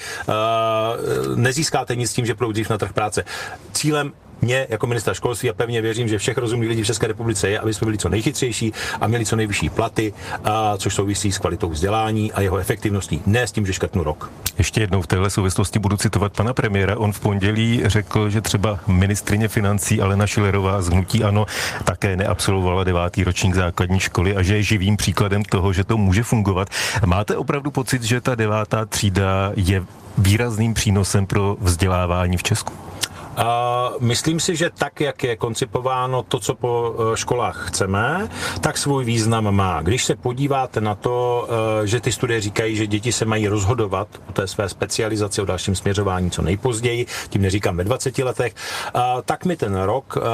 Uh, nezískáte nic s tím, že půjdou dřív na trh práce. Cílem mě jako ministra školství a pevně věřím, že všech rozumných lidí v České republice je, aby jsme byli co nejchytřejší a měli co nejvyšší platy, a což souvisí s kvalitou vzdělání a jeho efektivností, ne s tím, že škrtnu rok. Ještě jednou v téhle souvislosti budu citovat pana premiéra. On v pondělí řekl, že třeba ministryně financí Alena Schillerová z hnutí ANO také neabsolvovala devátý ročník základní školy a že je živým příkladem toho, že to může fungovat. Máte opravdu pocit, že ta devátá třída je výrazným přínosem pro vzdělávání v Česku? Uh, myslím si, že tak, jak je koncipováno to, co po uh, školách chceme, tak svůj význam má. Když se podíváte na to, uh, že ty studie říkají, že děti se mají rozhodovat o té své specializaci, o dalším směřování co nejpozději, tím neříkám ve dvaceti letech, uh, tak mi ten rok uh,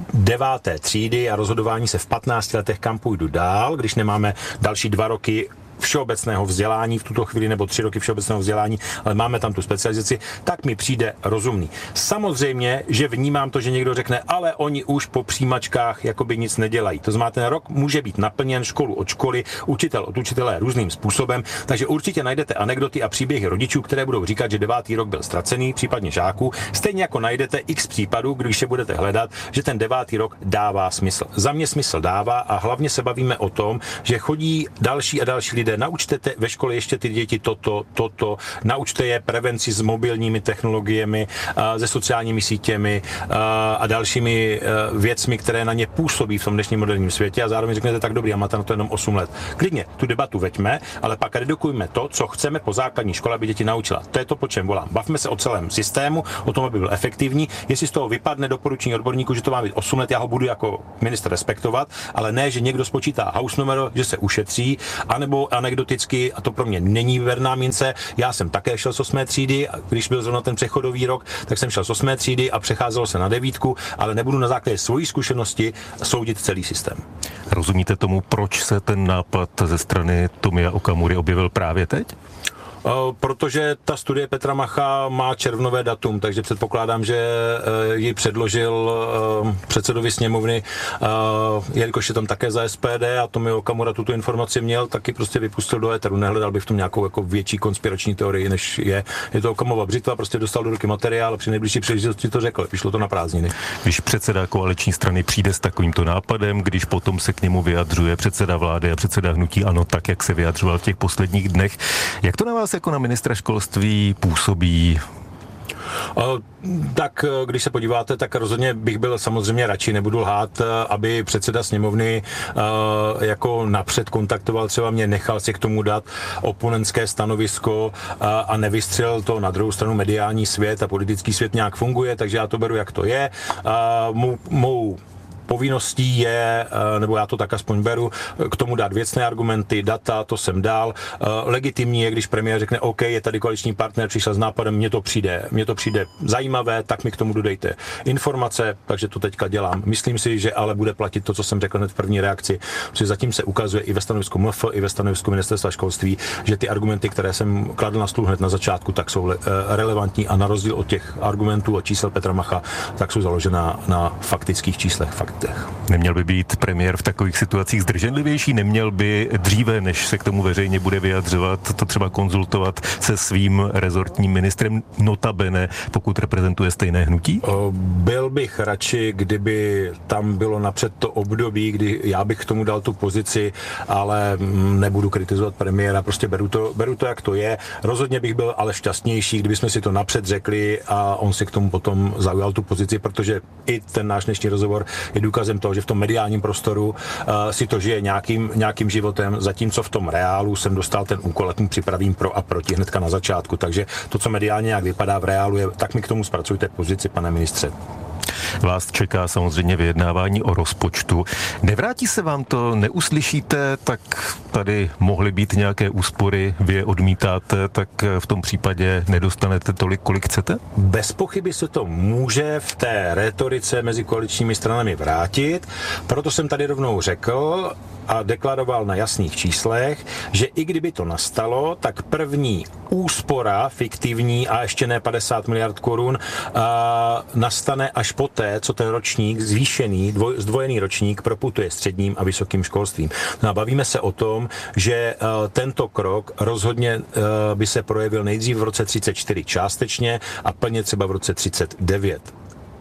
deváté třídy a rozhodování se v patnácti letech, kam půjdu dál, když nemáme další dva roky všeobecného vzdělání v tuto chvíli, nebo tři roky všeobecného vzdělání, ale máme tam tu specializaci, tak mi přijde rozumný. Samozřejmě, že vnímám to, že někdo řekne, ale oni už po přijímačkách jakoby nic nedělají. To znamená, ten rok může být naplněn školu od školy, učitel od učitele různým způsobem, takže určitě najdete anekdoty a příběhy rodičů, které budou říkat, že devátý rok byl ztracený, případně žáků. Stejně jako najdete x případů, když se budete hledat, že ten devátý rok dává smysl. Za mě smysl dává a hlavně se bavíme o tom, že chodí další a další lidé. Naučte te ve škole ještě ty děti toto, toto, naučte je prevenci s mobilními technologiemi, se sociálními sítěmi a dalšími věcmi, které na ně působí v tom dnešním moderním světě a zároveň řeknete tak dobrý, a máte na to jenom osm let. Klidně tu debatu veďme, ale pak redukujme to, co chceme po základní škole, aby děti naučila. To je to, po čem volám. Bavme se o celém systému, o tom, aby byl efektivní. Jestli z toho vypadne doporučení odborníků, že to má být osm let, já ho budu jako ministr respektovat, ale ne, že někdo spočítá house numero, že se ušetří, anebo anekdoticky, a to pro mě není verná mince. Já jsem také šel z osmé třídy, když byl zrovna ten přechodový rok, tak jsem šel z osmé třídy a přecházelo se na devítku, ale nebudu na základě svojí zkušenosti soudit celý systém. Rozumíte tomu, proč se ten nápad ze strany Tomia Okamury objevil právě teď? Protože ta studie Petra Macha má červnové datum, takže předpokládám, že ji předložil předsedovi sněmovny, jelikož je tam také za S P D a Tomio Okamura tuto informaci měl, taky prostě vypustil do éteru. Nehledal bych v tom nějakou jako větší konspirační teorii, než je. Je to Okamova břitva, prostě dostal do ruky materiál a při nejbližší příležitosti to řekl. Vyšlo to na prázdniny. Když předseda koaliční strany přijde s takovýmto nápadem, když potom se k němu vyjadřuje předseda vlády a předseda hnutí ANO, tak jak se vyjadřoval v těch posledních dnech, jak to na vás jako na ministra školství působí? Tak když se podíváte, tak rozhodně bych byl samozřejmě radši, nebudu lhát, aby předseda sněmovny jako napřed kontaktoval, třeba mě nechal si k tomu dát oponentské stanovisko a nevystřelil to. Na druhou stranu mediální svět a politický svět nějak funguje, takže já to beru, jak to je. Mou, mou povinností je, nebo já to tak aspoň beru, k tomu dát věcné argumenty, data, to jsem dál. Legitimní je, když premiér řekne, OK, je tady koaliční partner, přišel s nápadem, mně to přijde, mně to přijde zajímavé, tak mi k tomu dodejte informace, takže to teďka dělám. Myslím si, že ale bude platit to, co jsem řekl hned v první reakci, protože zatím se ukazuje i ve stanovisku M F, i ve stanovisku ministerstva školství, že ty argumenty, které jsem kladl na stůl hned na začátku, tak jsou relevantní a na rozdíl od těch argumentů a čísel Petra Macha, tak jsou založená na faktických číslech, faktech. Neměl by být premiér v takových situacích zdrženlivější, neměl by dříve, než se k tomu veřejně bude vyjadřovat, to třeba konzultovat se svým rezortním ministrem, notabene, pokud reprezentuje stejné hnutí? Byl bych radši, kdyby tam bylo napřed to období, kdy já bych k tomu dal tu pozici, ale nebudu kritizovat premiéra, prostě beru to, beru to, jak to je. Rozhodně bych byl ale šťastnější, kdybychom si to napřed řekli a on si k tomu potom zaujal tu pozici, protože i ten náš dnešní rozhovor je důkazem toho, že v tom mediálním prostoru uh, si to žije nějakým, nějakým životem, zatímco v tom reálu jsem dostal ten úkol, jak mu připravím pro a proti hnedka na začátku. Takže to, co mediálně nějak vypadá v reálu, je, tak mi k tomu zpracujte pozici, pane ministře. Vás čeká samozřejmě vyjednávání o rozpočtu. Nevrátí se vám to, neuslyšíte, tak tady mohly být nějaké úspory, vy je odmítáte, tak v tom případě nedostanete tolik, kolik chcete? Bez pochyby se to může v té rétorice mezi koaličními stranami vrátit, proto jsem tady rovnou řekl a deklaroval na jasných číslech, že i kdyby to nastalo, tak první úspora fiktivní a ještě ne padesát miliard korun a nastane až poté, co ten ročník zvýšený, dvoj, zdvojený ročník proputuje středním a vysokým školstvím. No a bavíme se o tom, že uh, tento krok rozhodně uh, by se projevil nejdřív v roce třicet čtyři částečně a plně třeba v roce třicet devět.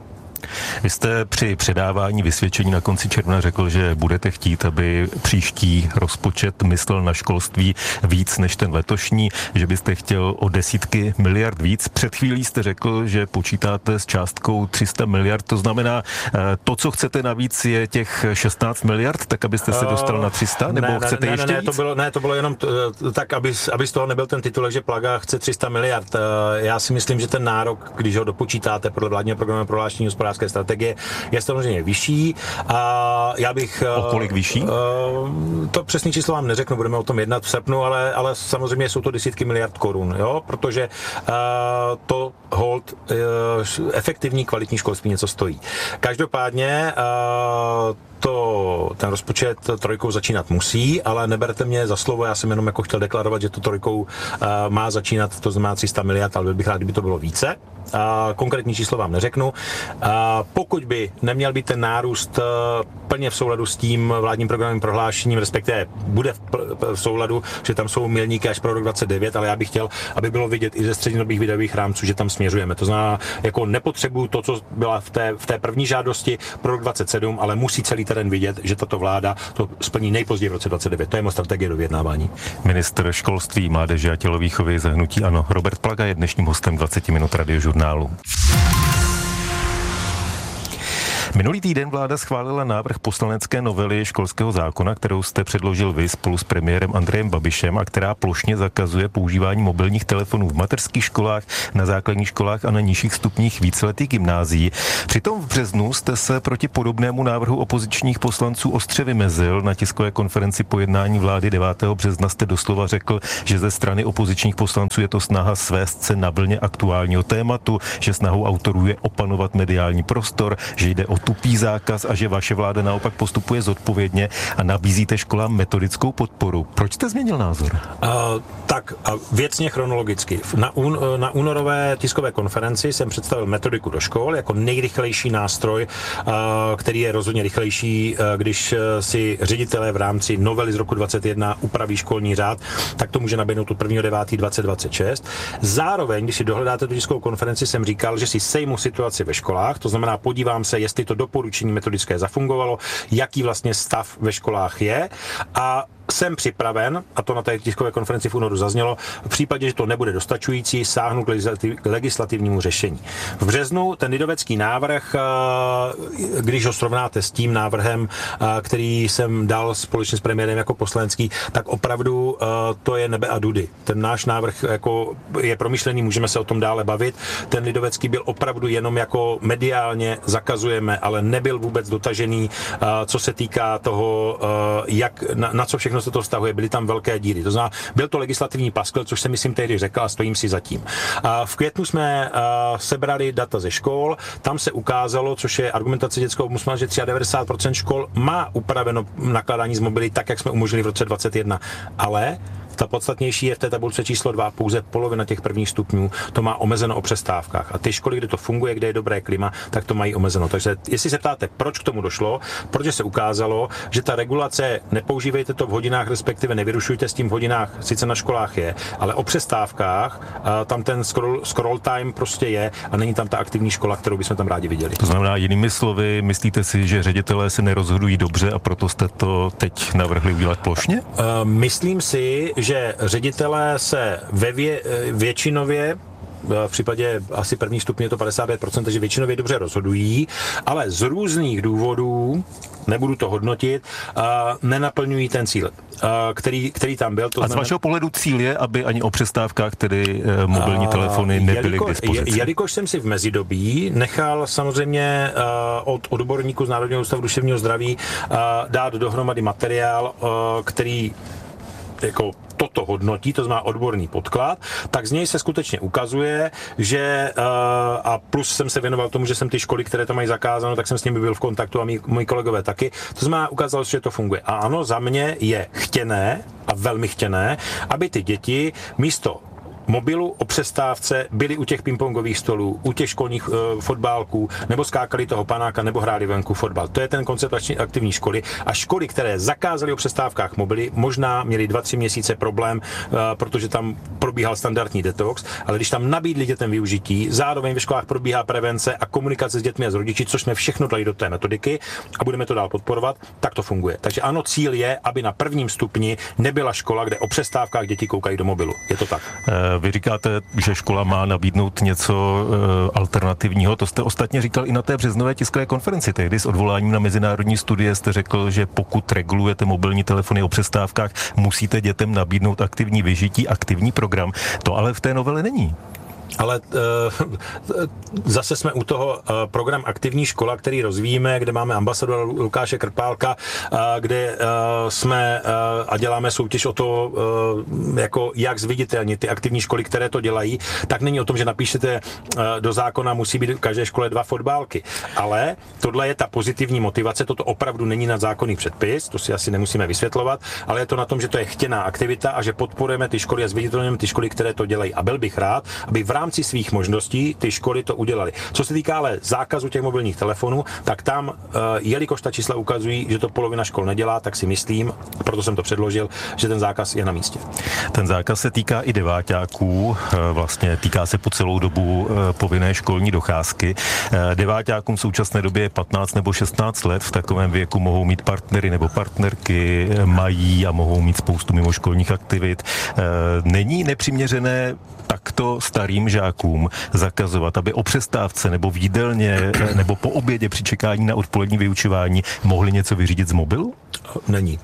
Vy jste při předávání vysvědčení na konci června řekl, že budete chtít, aby příští rozpočet myslel na školství víc než ten letošní, že byste chtěl o desítky miliard víc. Před chvílí jste řekl, že počítáte s částkou tři sta miliard, to znamená, to, co chcete navíc, je těch šestnáct miliard, tak abyste se dostal na tři sta, nebo ne, chcete ne, ještě ne, ne, víc? To bylo, ne, to bylo jenom t, tak, aby, aby z toho nebyl ten titulek, že Plaga chce tři sta miliard. Já si myslím, že ten nárok, když ho dopočítáte podle vládního programového prohlášení hospodářské hospodářské strategie je samozřejmě vyšší. A já bych... O kolik vyšší? To přesné číslo vám neřeknu, budeme o tom jednat v srpnu, ale, ale samozřejmě jsou to desítky miliard korun, jo, protože uh, to hold uh, efektivní kvalitní školství něco stojí. Každopádně uh, to, ten rozpočet trojkou začínat musí, ale neberte mě za slovo, já jsem jenom jako chtěl deklarovat, že to trojkou uh, má začínat, to znamená tři sta miliard, ale byl bych rád, kdyby to bylo více. A konkrétní číslo vám neřeknu. A pokud by neměl být ten nárůst plně v souladu s tím vládním programovým prohlášením, respektive bude v, v souladu, že tam jsou milníky až pro rok dvacet devět, ale já bych chtěl, aby bylo vidět i ze střednědobých výdajových rámců, že tam směřujeme. To znamená, jako nepotřebuju to, co byla v té, v té první žádosti pro rok dvacet sedm, ale musí celý terén vidět, že tato vláda to splní nejpozději v roce dvacet devět. To je moje strategie do vyjednávání. Ministr školství, mládeže a tělovýchovy za hnutí ANO Robert Plaga je dnešním hostem dvacet minut Radiožurnálu. Minulý týden vláda schválila návrh poslanecké novely školského zákona, kterou jste předložil vy spolu s premiérem Andrejem Babišem a která plošně zakazuje používání mobilních telefonů v mateřských školách, na základních školách a na nižších stupních víceletých gymnázií. Přitom v březnu jste se proti podobnému návrhu opozičních poslanců ostře vymezil. Na tiskové konferenci po jednání vlády devátého března jste doslova řekl, že ze strany opozičních poslanců je to snaha svést se na vlně aktuálního tématu, že snahou autorů je opanovat mediální prostor, že jde o tupý zákaz a že vaše vláda naopak postupuje zodpovědně a nabízíte školám metodickou podporu. Proč jste změnil názor? Uh, tak uh, věcně chronologicky. Na, un, na únorové tiskové konferenci jsem představil metodiku do škol jako nejrychlejší nástroj, uh, který je rozhodně rychlejší, uh, když uh, si ředitelé v rámci novely z roku dvacet jedna upraví školní řád, tak to může naběhnout od prvního devátého dvacet dvacet šest. Zároveň, když si dohledáte tu tiskovou konferenci, jsem říkal, že si sejmu situaci ve školách, to znamená podívám se, jestli to doporučení metodické zafungovalo, jaký vlastně stav ve školách je a jsem připraven, a to na té tiskové konferenci v únoru zaznělo, v případě, že to nebude dostačující, sáhnu k, legislativ, k legislativnímu řešení. V březnu ten lidovecký návrh, když ho srovnáte s tím návrhem, který jsem dal společně s premiérem jako poslanecký, tak opravdu to je nebe a dudy. Ten náš návrh jako je promyšlený, můžeme se o tom dále bavit. Ten lidovecký byl opravdu jenom jako mediálně zakazujeme, ale nebyl vůbec dotažený, co se týká toho, jak, na, na co všechno se to vztahuje, byly tam velké díry. To znamená, byl to legislativní paskvil, což jsem myslím tehdy řekl a stojím si za tím. V květnu jsme sebrali data ze škol, tam se ukázalo, což je argumentace dětského ombudsmana, že devadesát tři procent škol má upraveno nakládání s mobily tak, jak jsme umožnili v roce dvacet jedna. Ale ta podstatnější je v té tabulce číslo dva, pouze polovina těch prvních stupňů to má omezeno o přestávkách. A ty školy, kde to funguje, kde je dobré klima, tak to mají omezeno. Takže jestli se ptáte, proč k tomu došlo, protože se ukázalo, že ta regulace, nepoužívejte to v hodinách, respektive nevyrušujte s tím v hodinách, sice na školách je, ale o přestávkách tam ten scroll, scroll time prostě je a není tam ta aktivní škola, kterou bychom tam rádi viděli. To znamená, jinými slovy, myslíte si, že ředitelé se nerozhodují dobře a proto jste to teď navrhli udělat plošně? Uh, myslím si, že ředitelé se ve vě, většinově, v případě asi první stupně je to padesát pět procent, takže většinově dobře rozhodují, ale z různých důvodů, nebudu to hodnotit, uh, nenaplňují ten cíl, uh, který, který tam byl. To a z znamená... vašeho pohledu cíl je, aby ani o přestávkách tedy uh, mobilní telefony nebyly Jeliko, k dispozici? Jelikož jsem si v mezidobí nechal samozřejmě uh, od odborníků z Národního ústavu duševního zdraví uh, dát dohromady materiál, uh, který jako toto hodnotí, to znamená odborný podklad, tak z něj se skutečně ukazuje, že uh, a plus jsem se věnoval tomu, že jsem ty školy, které to mají zakázáno, tak jsem s nimi byl v kontaktu a mý, moji kolegové taky. To znamená, ukázalo se, že to funguje. A ano, za mě je chtěné a velmi chtěné, aby ty děti místo mobilu o přestávce byli u těch pingpongových stolů, u těch školních uh, fotbálků, nebo skákali toho panáka, nebo hráli venku fotbal. To je ten koncept aktivní školy. A školy, které zakázaly o přestávkách mobily, možná měly dva, tři měsíce problém, uh, protože tam probíhal standardní detox, ale když tam nabídli dětem využití, zároveň ve školách probíhá prevence a komunikace s dětmi a s rodiči, což jsme všechno dali do té metodiky a budeme to dál podporovat, tak to funguje. Takže ano, cíl je, aby na prvním stupni nebyla škola, kde o přestávkách děti koukají do mobilu. Je to tak. Uh, Vy říkáte, že škola má nabídnout něco e, alternativního. To jste ostatně říkal i na té březnové tiskové konferenci. Tehdy s odvoláním na mezinárodní studie jste řekl, že pokud regulujete mobilní telefony o přestávkách, musíte dětem nabídnout aktivní vyžití, aktivní program. To ale v té novele není. Ale zase jsme u toho program Aktivní škola, který rozvíjíme, kde máme ambasadora Lukáše Krpálka, kde jsme a děláme soutěž o to, jako jak zviditelnit ty aktivní školy, které to dělají. Tak není o tom, že napíšete do zákona, musí být v každé škole dva fotbálky. Ale tohle je ta pozitivní motivace, toto opravdu není na zákonný předpis, to si asi nemusíme vysvětlovat, ale je to na tom, že to je chtěná aktivita a že podporujeme ty školy a zviditelňujeme ty školy, které to dělají. A byl bych rád, aby v rámci svých možností ty školy to udělaly. Co se týká ale zákazu těch mobilních telefonů, tak tam, jelikož ta čísla ukazují, že to polovina škol nedělá, tak si myslím, proto jsem to předložil, že ten zákaz je na místě. Ten zákaz se týká i deváťáků, vlastně týká se po celou dobu povinné školní docházky. Deváťákům v současné době je patnáct nebo šestnáct let, v takovém věku mohou mít partnery nebo partnerky, mají a mohou mít spoustu mimoškolních aktivit. Není nepřiměřené takto starým žákům zakazovat, aby o přestávce nebo v jídelně nebo po obědě při čekání na odpolední vyučování mohli něco vyřídit z mobilu? Není.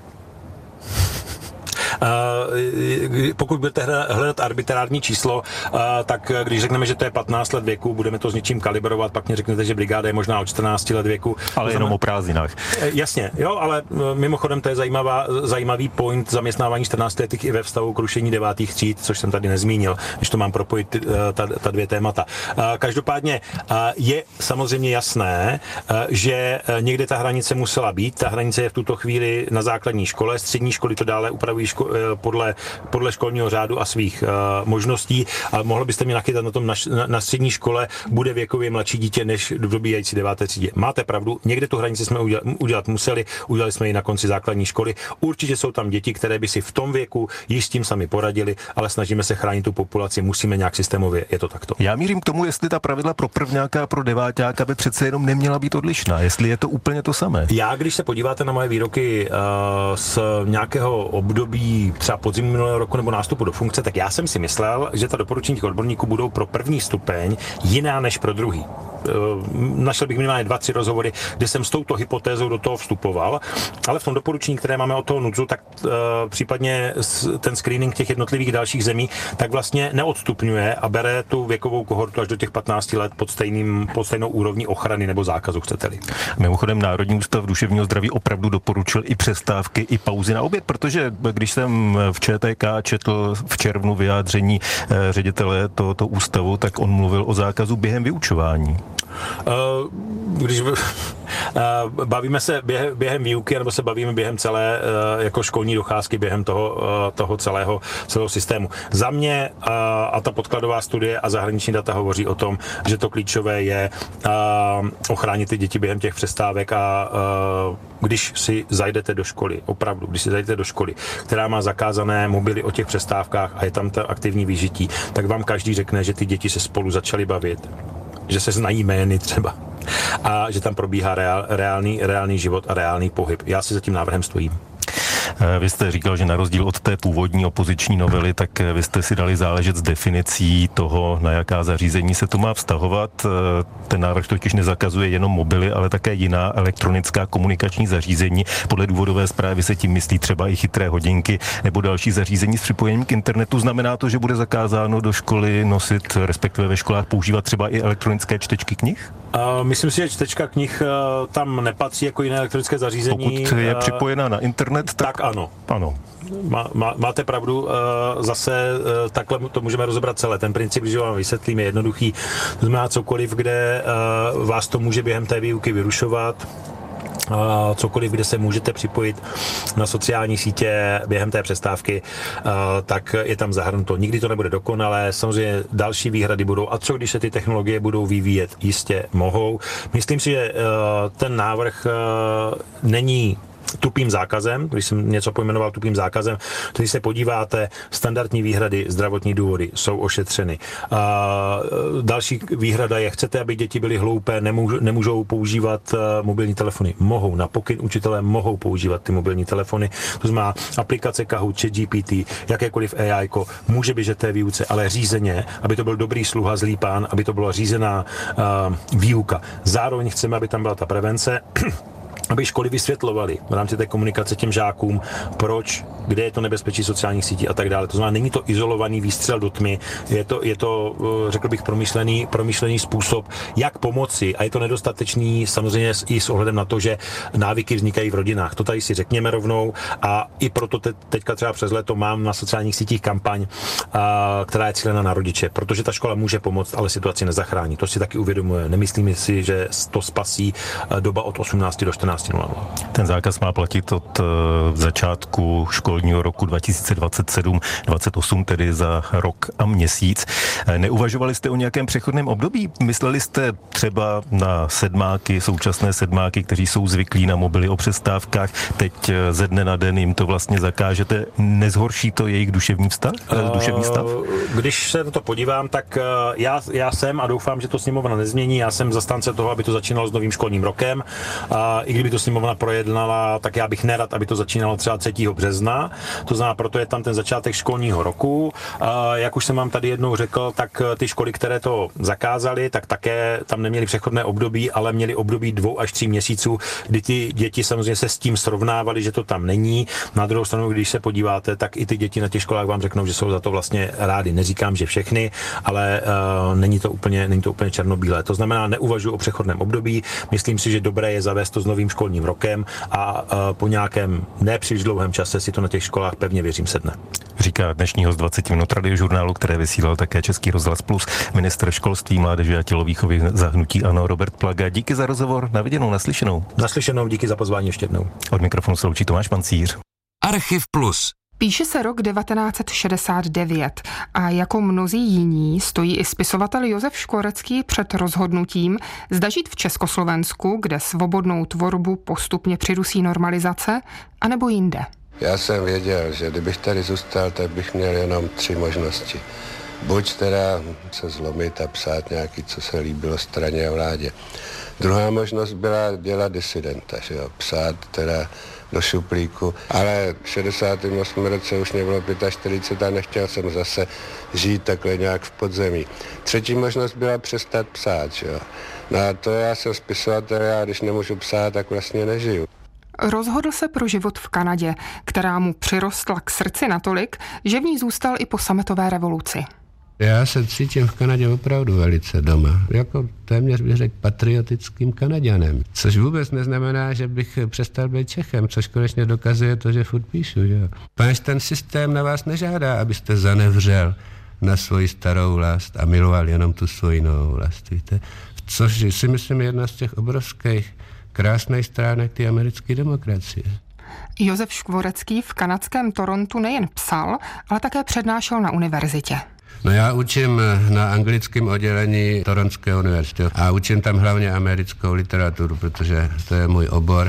Pokud budete hledat arbitrární číslo, tak když řekneme, že to je patnáct let věku, budeme to s něčím kalibrovat, pak mě řeknete, že brigáda je možná od čtrnáct let věku. Ale jenom o prázdninách. Jasně, jo, ale mimochodem to je zajímavá, zajímavý point zaměstnávání čtrnáctiletých i ve vztahu k rušení devátých tříd, což jsem tady nezmínil, když to mám propojit ta, ta dvě témata. Každopádně je samozřejmě jasné, že někde ta hranice musela být. Ta hranice je v tuto chvíli na základní škole, střední školy to dále upravují ško- podle, podle školního řádu a svých uh, možností. A mohlo byste mě nachytat na tom, na, na střední škole bude věkově mladší dítě než v dobíhající deváté třídě. Máte pravdu, někde tu hranici jsme udělat, udělat museli, udělali jsme ji na konci základní školy. Určitě jsou tam děti, které by si v tom věku již s tím sami poradili, ale snažíme se chránit tu populaci, musíme nějak systémově, je to takto. Já mířím k tomu, jestli ta pravidla pro prvňáka a pro deváťáka by přece jenom neměla být odlišná, jestli je to úplně to samé. Já, když se podíváte na moje výroky uh, z nějakého období třeba podzim minulého roku nebo nástupu do funkce, tak já jsem si myslel, že ta doporučení těch odborníků budou pro první stupeň jiná než pro druhý. Našel bych minimálně dva, tři rozhovory, kde jsem s touto hypotézou do toho vstupoval, ale v tom doporučení, které máme od toho NUDZu, tak uh, případně ten screening těch jednotlivých dalších zemí, tak vlastně neodstupňuje a bere tu věkovou kohortu až do těch patnácti let pod, stejným, pod stejnou úrovní ochrany nebo zákazu, chcete-li. Mimochodem Národní ústav duševního zdraví opravdu doporučil i přestávky, i pauzy na oběd, protože když jsem v ČTK četl v červnu vyjádření ředitele tohoto ústavu, tak on mluvil o zákazu během vyučování. Uh, když uh, bavíme se během, během výuky, nebo se bavíme během celé uh, jako školní docházky, během toho, uh, toho celého, celého systému. Za mě uh, a ta podkladová studie a zahraniční data hovoří o tom, že to klíčové je uh, ochránit ty děti během těch přestávek a uh, když si zajdete do školy, opravdu, když si zajdete do školy, která má zakázané mobily o těch přestávkách a je tam ta aktivní vyžití, tak vám každý řekne, že ty děti se spolu začaly bavit, že se znají jmény třeba a že tam probíhá reál, reálný, reálný život a reálný pohyb. Já si za tím návrhem stojím. Vy jste říkal, že na rozdíl od té původní opoziční novely, tak vy jste si dali záležet s definicí toho, na jaká zařízení se to má vztahovat. Ten návrh totiž nezakazuje jenom mobily, ale také jiná elektronická komunikační zařízení. Podle důvodové zprávy se tím myslí třeba i chytré hodinky nebo další zařízení s připojením k internetu. Znamená to, že bude zakázáno do školy nosit, respektive ve školách používat třeba i elektronické čtečky knih? Uh, myslím si, že čtečka knih uh, tam nepatří jako jiné elektronické zařízení. Pokud je uh, připojená na internet, tak, tak ano. ano. Má, má, máte pravdu, uh, zase uh, takhle to můžeme rozebrat celé. Ten princip, když vám vysvětlím, je jednoduchý. To znamená cokoliv, kde uh, vás to může během té výuky vyrušovat, Uh, cokoliv, kde se můžete připojit na sociální sítě během té přestávky, uh, tak je tam zahrnuto. Nikdy to nebude dokonalé, samozřejmě další výhrady budou. A co když se ty technologie budou vyvíjet? Jistě mohou. Myslím si, že uh, ten návrh uh, není tupým zákazem, když jsem něco pojmenoval tupým zákazem, když se podíváte, standardní výhrady, zdravotní důvody jsou ošetřeny. A další výhrada je, chcete, aby děti byly hloupé, nemůžou, nemůžou používat mobilní telefony. Mohou, na pokyn učitelé mohou používat ty mobilní telefony. To znamená aplikace Kahoot, ChatGPT, jakékoliv A I ko, může běžet té výuce, ale řízeně, aby to byl dobrý sluha, zlý pán, aby to byla řízená uh, výuka. Zároveň chceme, aby tam byla ta prevence, aby školy vysvětlovaly v rámci té komunikace těm žákům, proč kde je to nebezpečí sociálních sítí a tak dále. To znamená, není to izolovaný výstřel do tmy, je to, je to řekl bych, promyšlený, promyšlený způsob, jak pomoci, a je to nedostatečný samozřejmě i s ohledem na to, že návyky vznikají v rodinách. To tady si řekněme rovnou, a i proto te, teďka třeba přes léto mám na sociálních sítích kampaň, a, která je cílena na rodiče, protože ta škola může pomoct, ale situaci nezachrání. To si taky uvědomuje. Nemyslím si, že to spasí doba od osmnácti do čtrnácti nula nula. Ten zákaz má platit od začátku školního roku dva tisíce dvacet sedm dvacet osm, tedy za rok a měsíc. Neuvažovali jste o nějakém přechodném období? Mysleli jste třeba na sedmáky, současné sedmáky, kteří jsou zvyklí na mobily o přestávkách, teď ze dne na den jim to vlastně zakážete? Nezhorší to jejich duševní vztah? Duševní stav? Když se na to podívám, tak já, já jsem, a doufám, že to sněmovna nezmění, já jsem zastánce toho, aby to začínalo s novým školním rokem. A i kdyby to sněmovna projednala, tak já bych nerad, aby to začínalo třeba třetího března. To znamená, proto je tam ten začátek školního roku. A jak už jsem vám tady jednou řekl, tak ty školy, které to zakázaly, tak také tam neměly přechodné období, ale měly období dvou až tří měsíců, kdy ty děti samozřejmě se s tím srovnávaly, že to tam není. Na druhou stranu, když se podíváte, tak i ty děti na těch školách vám řeknou, že jsou za to vlastně rádi. Neříkám, že všechny, ale uh, není to úplně, není to úplně černobílé. To znamená, neuvažuji o přechodném období. Myslím si, že dobré je zavést to s novým školním rokem a uh, po nějakém nepříliš dlouhém čase si to na těch školách, pevně věřím, sedne. Říká dnešní host dvacet minut Radiožurnálu, které vysílal také Český rozhlas Plus, ministr školství, mládeže a tělovýchovy za hnutí ANO Robert Plaga. Díky za rozhovor, na viděnou, naslyšenou. Naslyšenou, díky za pozvání ještě jednou. Od mikrofonu se loučí Tomáš Pancíř. Archiv Plus. Píše se rok devatenáct set šedesát devět a jako mnozí jiní stojí i spisovatel Josef Škvorecký před rozhodnutím, zda žít v Československu, kde svobodnou tvorbu postupně přidusí normalizace, anebo jinde. Já jsem věděl, že kdybych tady zůstal, tak bych měl jenom tři možnosti. Buď teda se zlomit a psát nějaký, co se líbilo straně a vládě. Druhá možnost byla dělat disidenta, že jo, psát teda do šuplíku, ale v šedesátém osmém roce už mě bylo čtyřicet pět a nechtěl jsem zase žít takhle nějak v podzemí. Třetí možnost byla přestat psát, že jo. No a to já jsem spisovatel, já když nemůžu psát, tak vlastně nežiju. Rozhodl se pro život v Kanadě, která mu přirostla k srdci natolik, že v ní zůstal i po sametové revoluci. Já se cítím v Kanadě opravdu velice doma. Jako téměř bych řekl patriotickým Kanaďanem. Což vůbec neznamená, že bych přestal být Čechem, což konečně dokazuje to, že furt píšu. Že? Páč ten systém na vás nežádá, abyste zanevřel na svoji starou vlast a miloval jenom tu svoji novou vlast. Víte? Což si myslím je jedna z těch obrovských krásných stránek té americké demokracie. Josef Škvorecký v kanadském Torontu nejen psal, ale také přednášel na univerzitě. No já učím na anglickém oddělení Toronské univerzity a učím tam hlavně americkou literaturu, protože to je můj obor.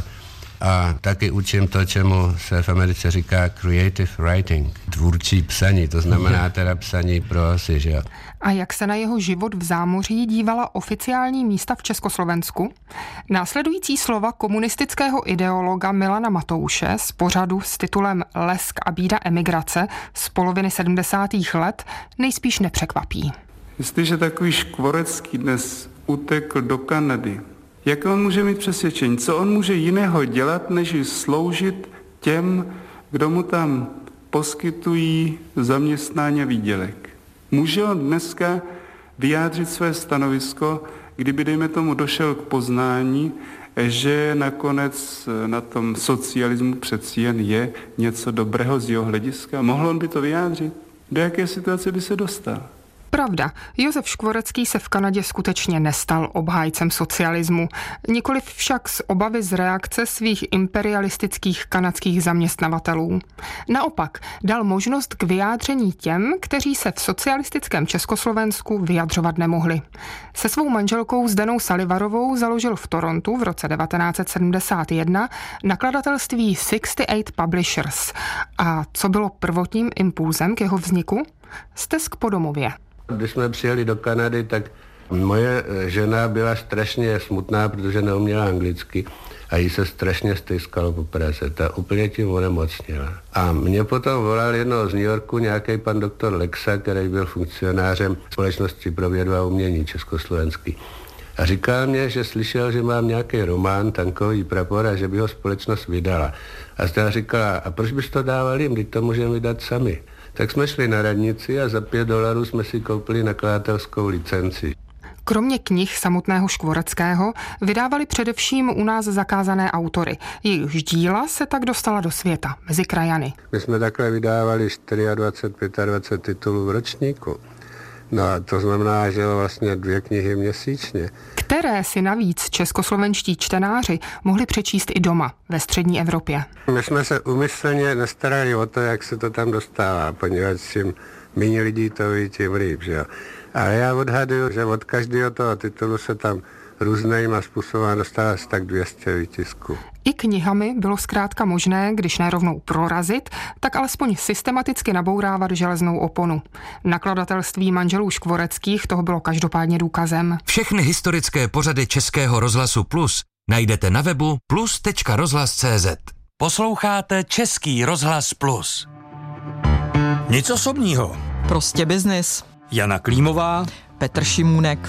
A taky učím to, čemu se v Americe říká creative writing, tvůrčí psaní, to znamená teda psaní prosy, že jo. A jak se na jeho život v zámoří dívala oficiální místa v Československu? Následující slova komunistického ideologa Milana Matouše z pořadu s titulem Lesk a bída emigrace z poloviny sedmdesátých let nejspíš nepřekvapí. Jestliže takový Škvorecký dnes utekl do Kanady, jak on může mít přesvědčení? Co on může jiného dělat, než sloužit těm, kdo mu tam poskytují zaměstnání a výdělek? Může on dneska vyjádřit své stanovisko, kdyby, dejme tomu, došel k poznání, že nakonec na tom socialismu přeci jen je něco dobrého z jeho hlediska? Mohl on by to vyjádřit? Do jaké situace by se dostal? Pravda, Josef Škvorecký se v Kanadě skutečně nestal obhájcem socialismu, nikoliv však z obavy z reakce svých imperialistických kanadských zaměstnavatelů. Naopak dal možnost k vyjádření těm, kteří se v socialistickém Československu vyjadřovat nemohli. Se svou manželkou Zdenou Salivarovou založil v Torontu v roce devatenáct set sedmdesát jedna nakladatelství šedesát osm Publishers. A co bylo prvotním impulzem k jeho vzniku? Stesk po domově. Když jsme přijeli do Kanady, tak moje žena byla strašně smutná, protože neuměla anglicky a jí se strašně stejskalo po Praze. Ta úplně tím onemocněla. A mě potom volal jednou z New Yorku nějaký pan doktor Lexa, který byl funkcionářem Společnosti pro vědu a umění československý. A říkal mě, že slyšel, že mám nějaký román, Tankový prapor, a že by ho společnost vydala. A zda říkala, a proč bys to dával jim, když to můžeme vydat sami. Tak jsme šli na radnici a za pět dolarů jsme si koupili nakladatelskou licenci. Kromě knih samotného Škvoreckého vydávali především u nás zakázané autory. Jejich díla se tak dostala do světa, mezi krajany. My jsme takhle vydávali dvacet čtyři, dvacet pět titulů v ročníku. No a to znamená, že vlastně dvě knihy měsíčně. Které si navíc českoslovenští čtenáři mohli přečíst i doma, ve střední Evropě. My jsme se umyslně nestarali o to, jak se to tam dostává, poněvadž čím méně lidí to ví, tím líp, že jo. Ale já odhaduju, že od každého toho titulu se tam různýma způsobem dostává asi tak dvě stě výtisků. I knihami bylo zkrátka možné, když ne rovnou prorazit, tak alespoň systematicky nabourávat železnou oponu. Nakladatelství manželů Škvoreckých toho bylo každopádně důkazem. Všechny historické pořady Českého rozhlasu Plus najdete na webu plus tečka rozhlas tečka cé zet. Posloucháte Český rozhlas Plus. Nic osobního. Prostě biznis. Jana Klímová, Petr Šimůnek.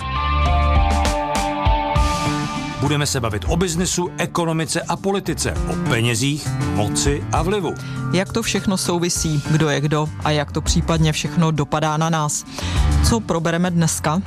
Budeme se bavit o biznesu, ekonomice a politice, o penězích, moci a vlivu. Jak to všechno souvisí, kdo je kdo a jak to případně všechno dopadá na nás. Co probereme dneska?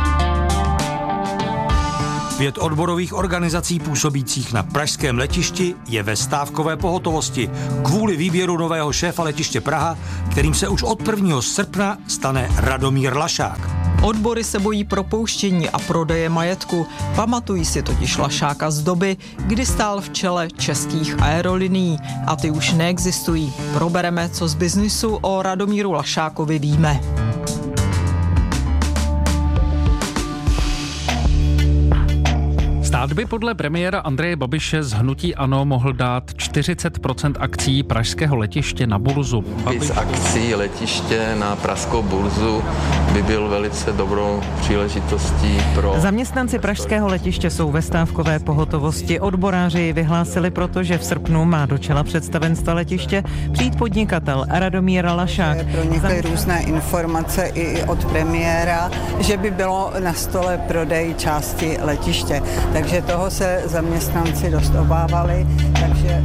Pět odborových organizací působících na pražském letišti je ve stávkové pohotovosti kvůli výběru nového šéfa letiště Praha, kterým se už od prvního srpna stane Radomír Lašák. Odbory se bojí propouštění a prodeje majetku. Pamatují si totiž Lašáka z doby, kdy stál v čele českých aerolinií a ty už neexistují. Probereme, co z biznisu o Radomíru Lašákovi víme. Stát by podle premiéra Andreje Babiše z hnutí ANO mohl dát čtyřicet procent akcií pražského letiště na burzu. Víc akcií letiště na pražskou burzu by byl velice dobrou příležitostí pro... Zaměstnanci pražského letiště jsou ve stávkové pohotovosti. Odboráři vyhlásili proto, že v srpnu má do čela představenstva letiště přijít podnikatel Radomír Lašák. Pronikly různé informace i od premiéra, že by bylo na stole prodej části letiště. Takže toho se zaměstnanci dost obávali, takže...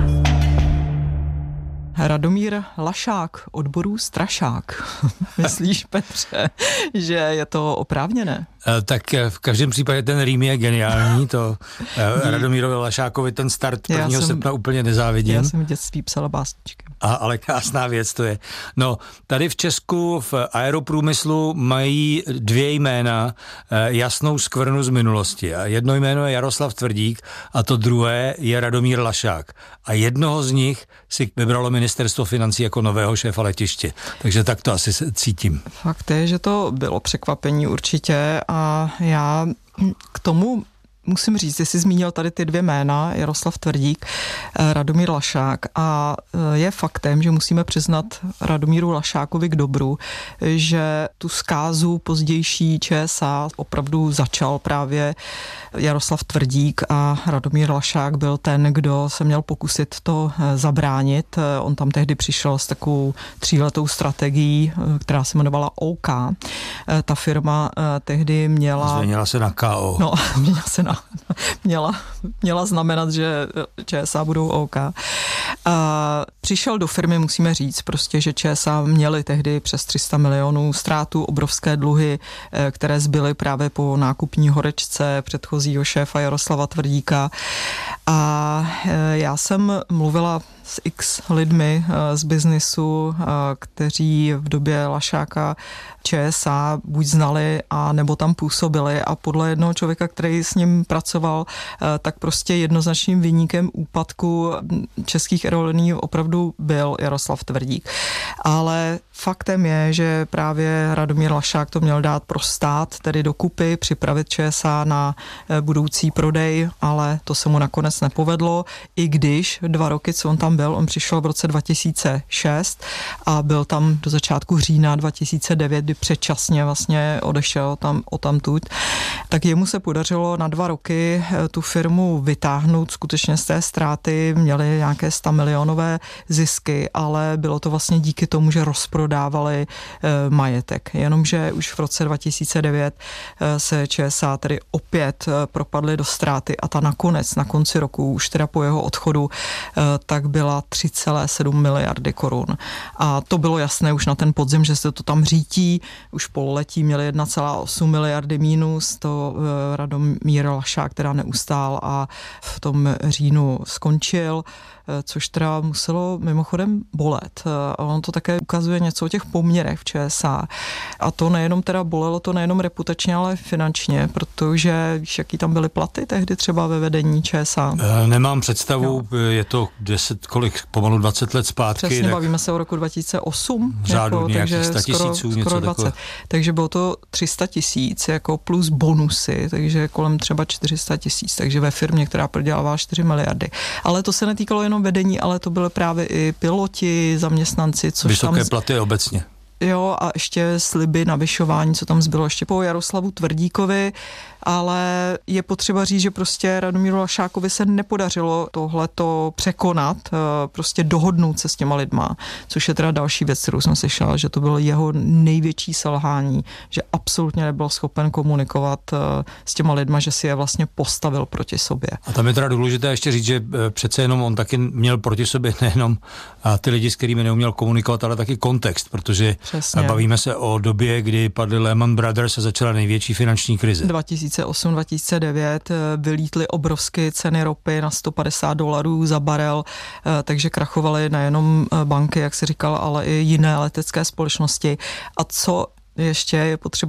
Radomír Lašák, odborů strašák. Myslíš, Petře, že je to oprávněné? Tak v každém případě ten rým je geniální, to Radomírovi Lašákovi ten start prvního srpna úplně nezávidím. Já jsem v dětství psala básničky. A, ale krásná věc to je. No, tady v Česku v aeroprůmyslu mají dvě jména jasnou skvrnu z minulosti. A jedno jméno je Jaroslav Tvrdík a to druhé je Radomír Lašák. A jednoho z nich si vybralo ministerstvo financí jako nového šéfa letiště. Takže tak to asi cítím. Fakt je, že to bylo překvapení určitě a já k tomu musím říct, že jsi zmínil tady ty dvě jména, Jaroslav Tvrdík, Radomír Lašák a je faktem, že musíme přiznat Radomíru Lašákovi k dobru, že tu zkázu pozdější ČSA opravdu začal právě Jaroslav Tvrdík a Radomír Lašák byl ten, kdo se měl pokusit to zabránit. On tam tehdy přišel s takovou tříletou strategií, která se jmenovala O K. Ta firma tehdy měla... Změnila se na K O. No, měla se na Měla, měla znamenat, že ČSA budou OK. A přišel do firmy, musíme říct, prostě, že ČSA měli tehdy přes tři sta milionů ztrátu, obrovské dluhy, které zbyly právě po nákupní horečce předchozího šéfa Jaroslava Tvrdíka. A já jsem mluvila s x lidmi z biznisu, kteří v době Lašáka ČSA buď znali a nebo tam působili a podle jednoho člověka, který s ním pracoval, tak prostě jednoznačným viníkem úpadku českých aerolinií opravdu byl Jaroslav Tvrdík. Ale faktem je, že právě Radomír Lašák to měl dát pro stát, tedy dokupy, připravit ČSA na budoucí prodej, ale to se mu nakonec nakonec nepovedlo, i když dva roky, co on tam byl, on přišel v roce dva tisíce šest a byl tam do začátku října dva tisíce devět, kdy předčasně vlastně odešel tam odtamtud, tak jemu se podařilo na dva roky tu firmu vytáhnout skutečně z té ztráty, měli nějaké sto milionové zisky, ale bylo to vlastně díky tomu, že rozprodávali e, majetek. Jenomže už v roce dva tisíce devět e, se ČSA tedy opět e, propadly do ztráty a ta nakonec, na konci roku, už teda po jeho odchodu, e, tak byla tři celé sedm miliardy korun. A to bylo jasné už na ten podzim, že se to tam řítí. Už pololetí měli jedna celá osm miliardy mínus, to e, Radomír Lašák teda neustál a v tom říjnu skončil, což teda muselo mimochodem bolet. A on to také ukazuje něco o těch poměrech v ČSA. A to nejenom teda bolelo, to nejenom reputačně, ale finančně, protože víš, jaký tam byly platy tehdy třeba ve vedení ČSA? Nemám představu, jo. Je to deset, kolik, pomalu dvacet let zpátky. Přesně, tak... bavíme se o roku dva tisíce osm. V řádu jako, nějakých sto tisíců, něco skoro dvacet. takové. Takže bylo to tři sta tisíc jako plus bonusy, takže kolem třeba čtyři sta tisíc, takže ve firmě, která prodělává čtyři miliardy. Ale to se netýkalo jenom vedení, ale to byly právě i piloti, zaměstnanci, což vysoké tam... platy obecně. Jo, a ještě sliby navyšování, co tam zbylo ještě po Jaroslavu Tvrdíkovi, ale je potřeba říct, že prostě Radomíru Lašákovi se nepodařilo tohleto překonat, prostě dohodnout se s těma lidma, což je teda další věc, kterou jsem slyšela, že to bylo jeho největší selhání, že absolutně nebyl schopen komunikovat s těma lidma, že si je vlastně postavil proti sobě. A tam je teda důležité ještě říct, že přece jenom on taky měl proti sobě nejenom ty lidi, s kterými neuměl komunikovat, ale taky kontext, protože Přesně. bavíme se o době, kdy padly Lehman Brothers a začala největší finanční krize. dva tisíce osm dva tisíce devět vylítly obrovské ceny ropy na sto padesát dolarů za barel, takže krachovaly nejenom banky, jak si říkal, ale i jiné letecké společnosti. A co ještě je potřeba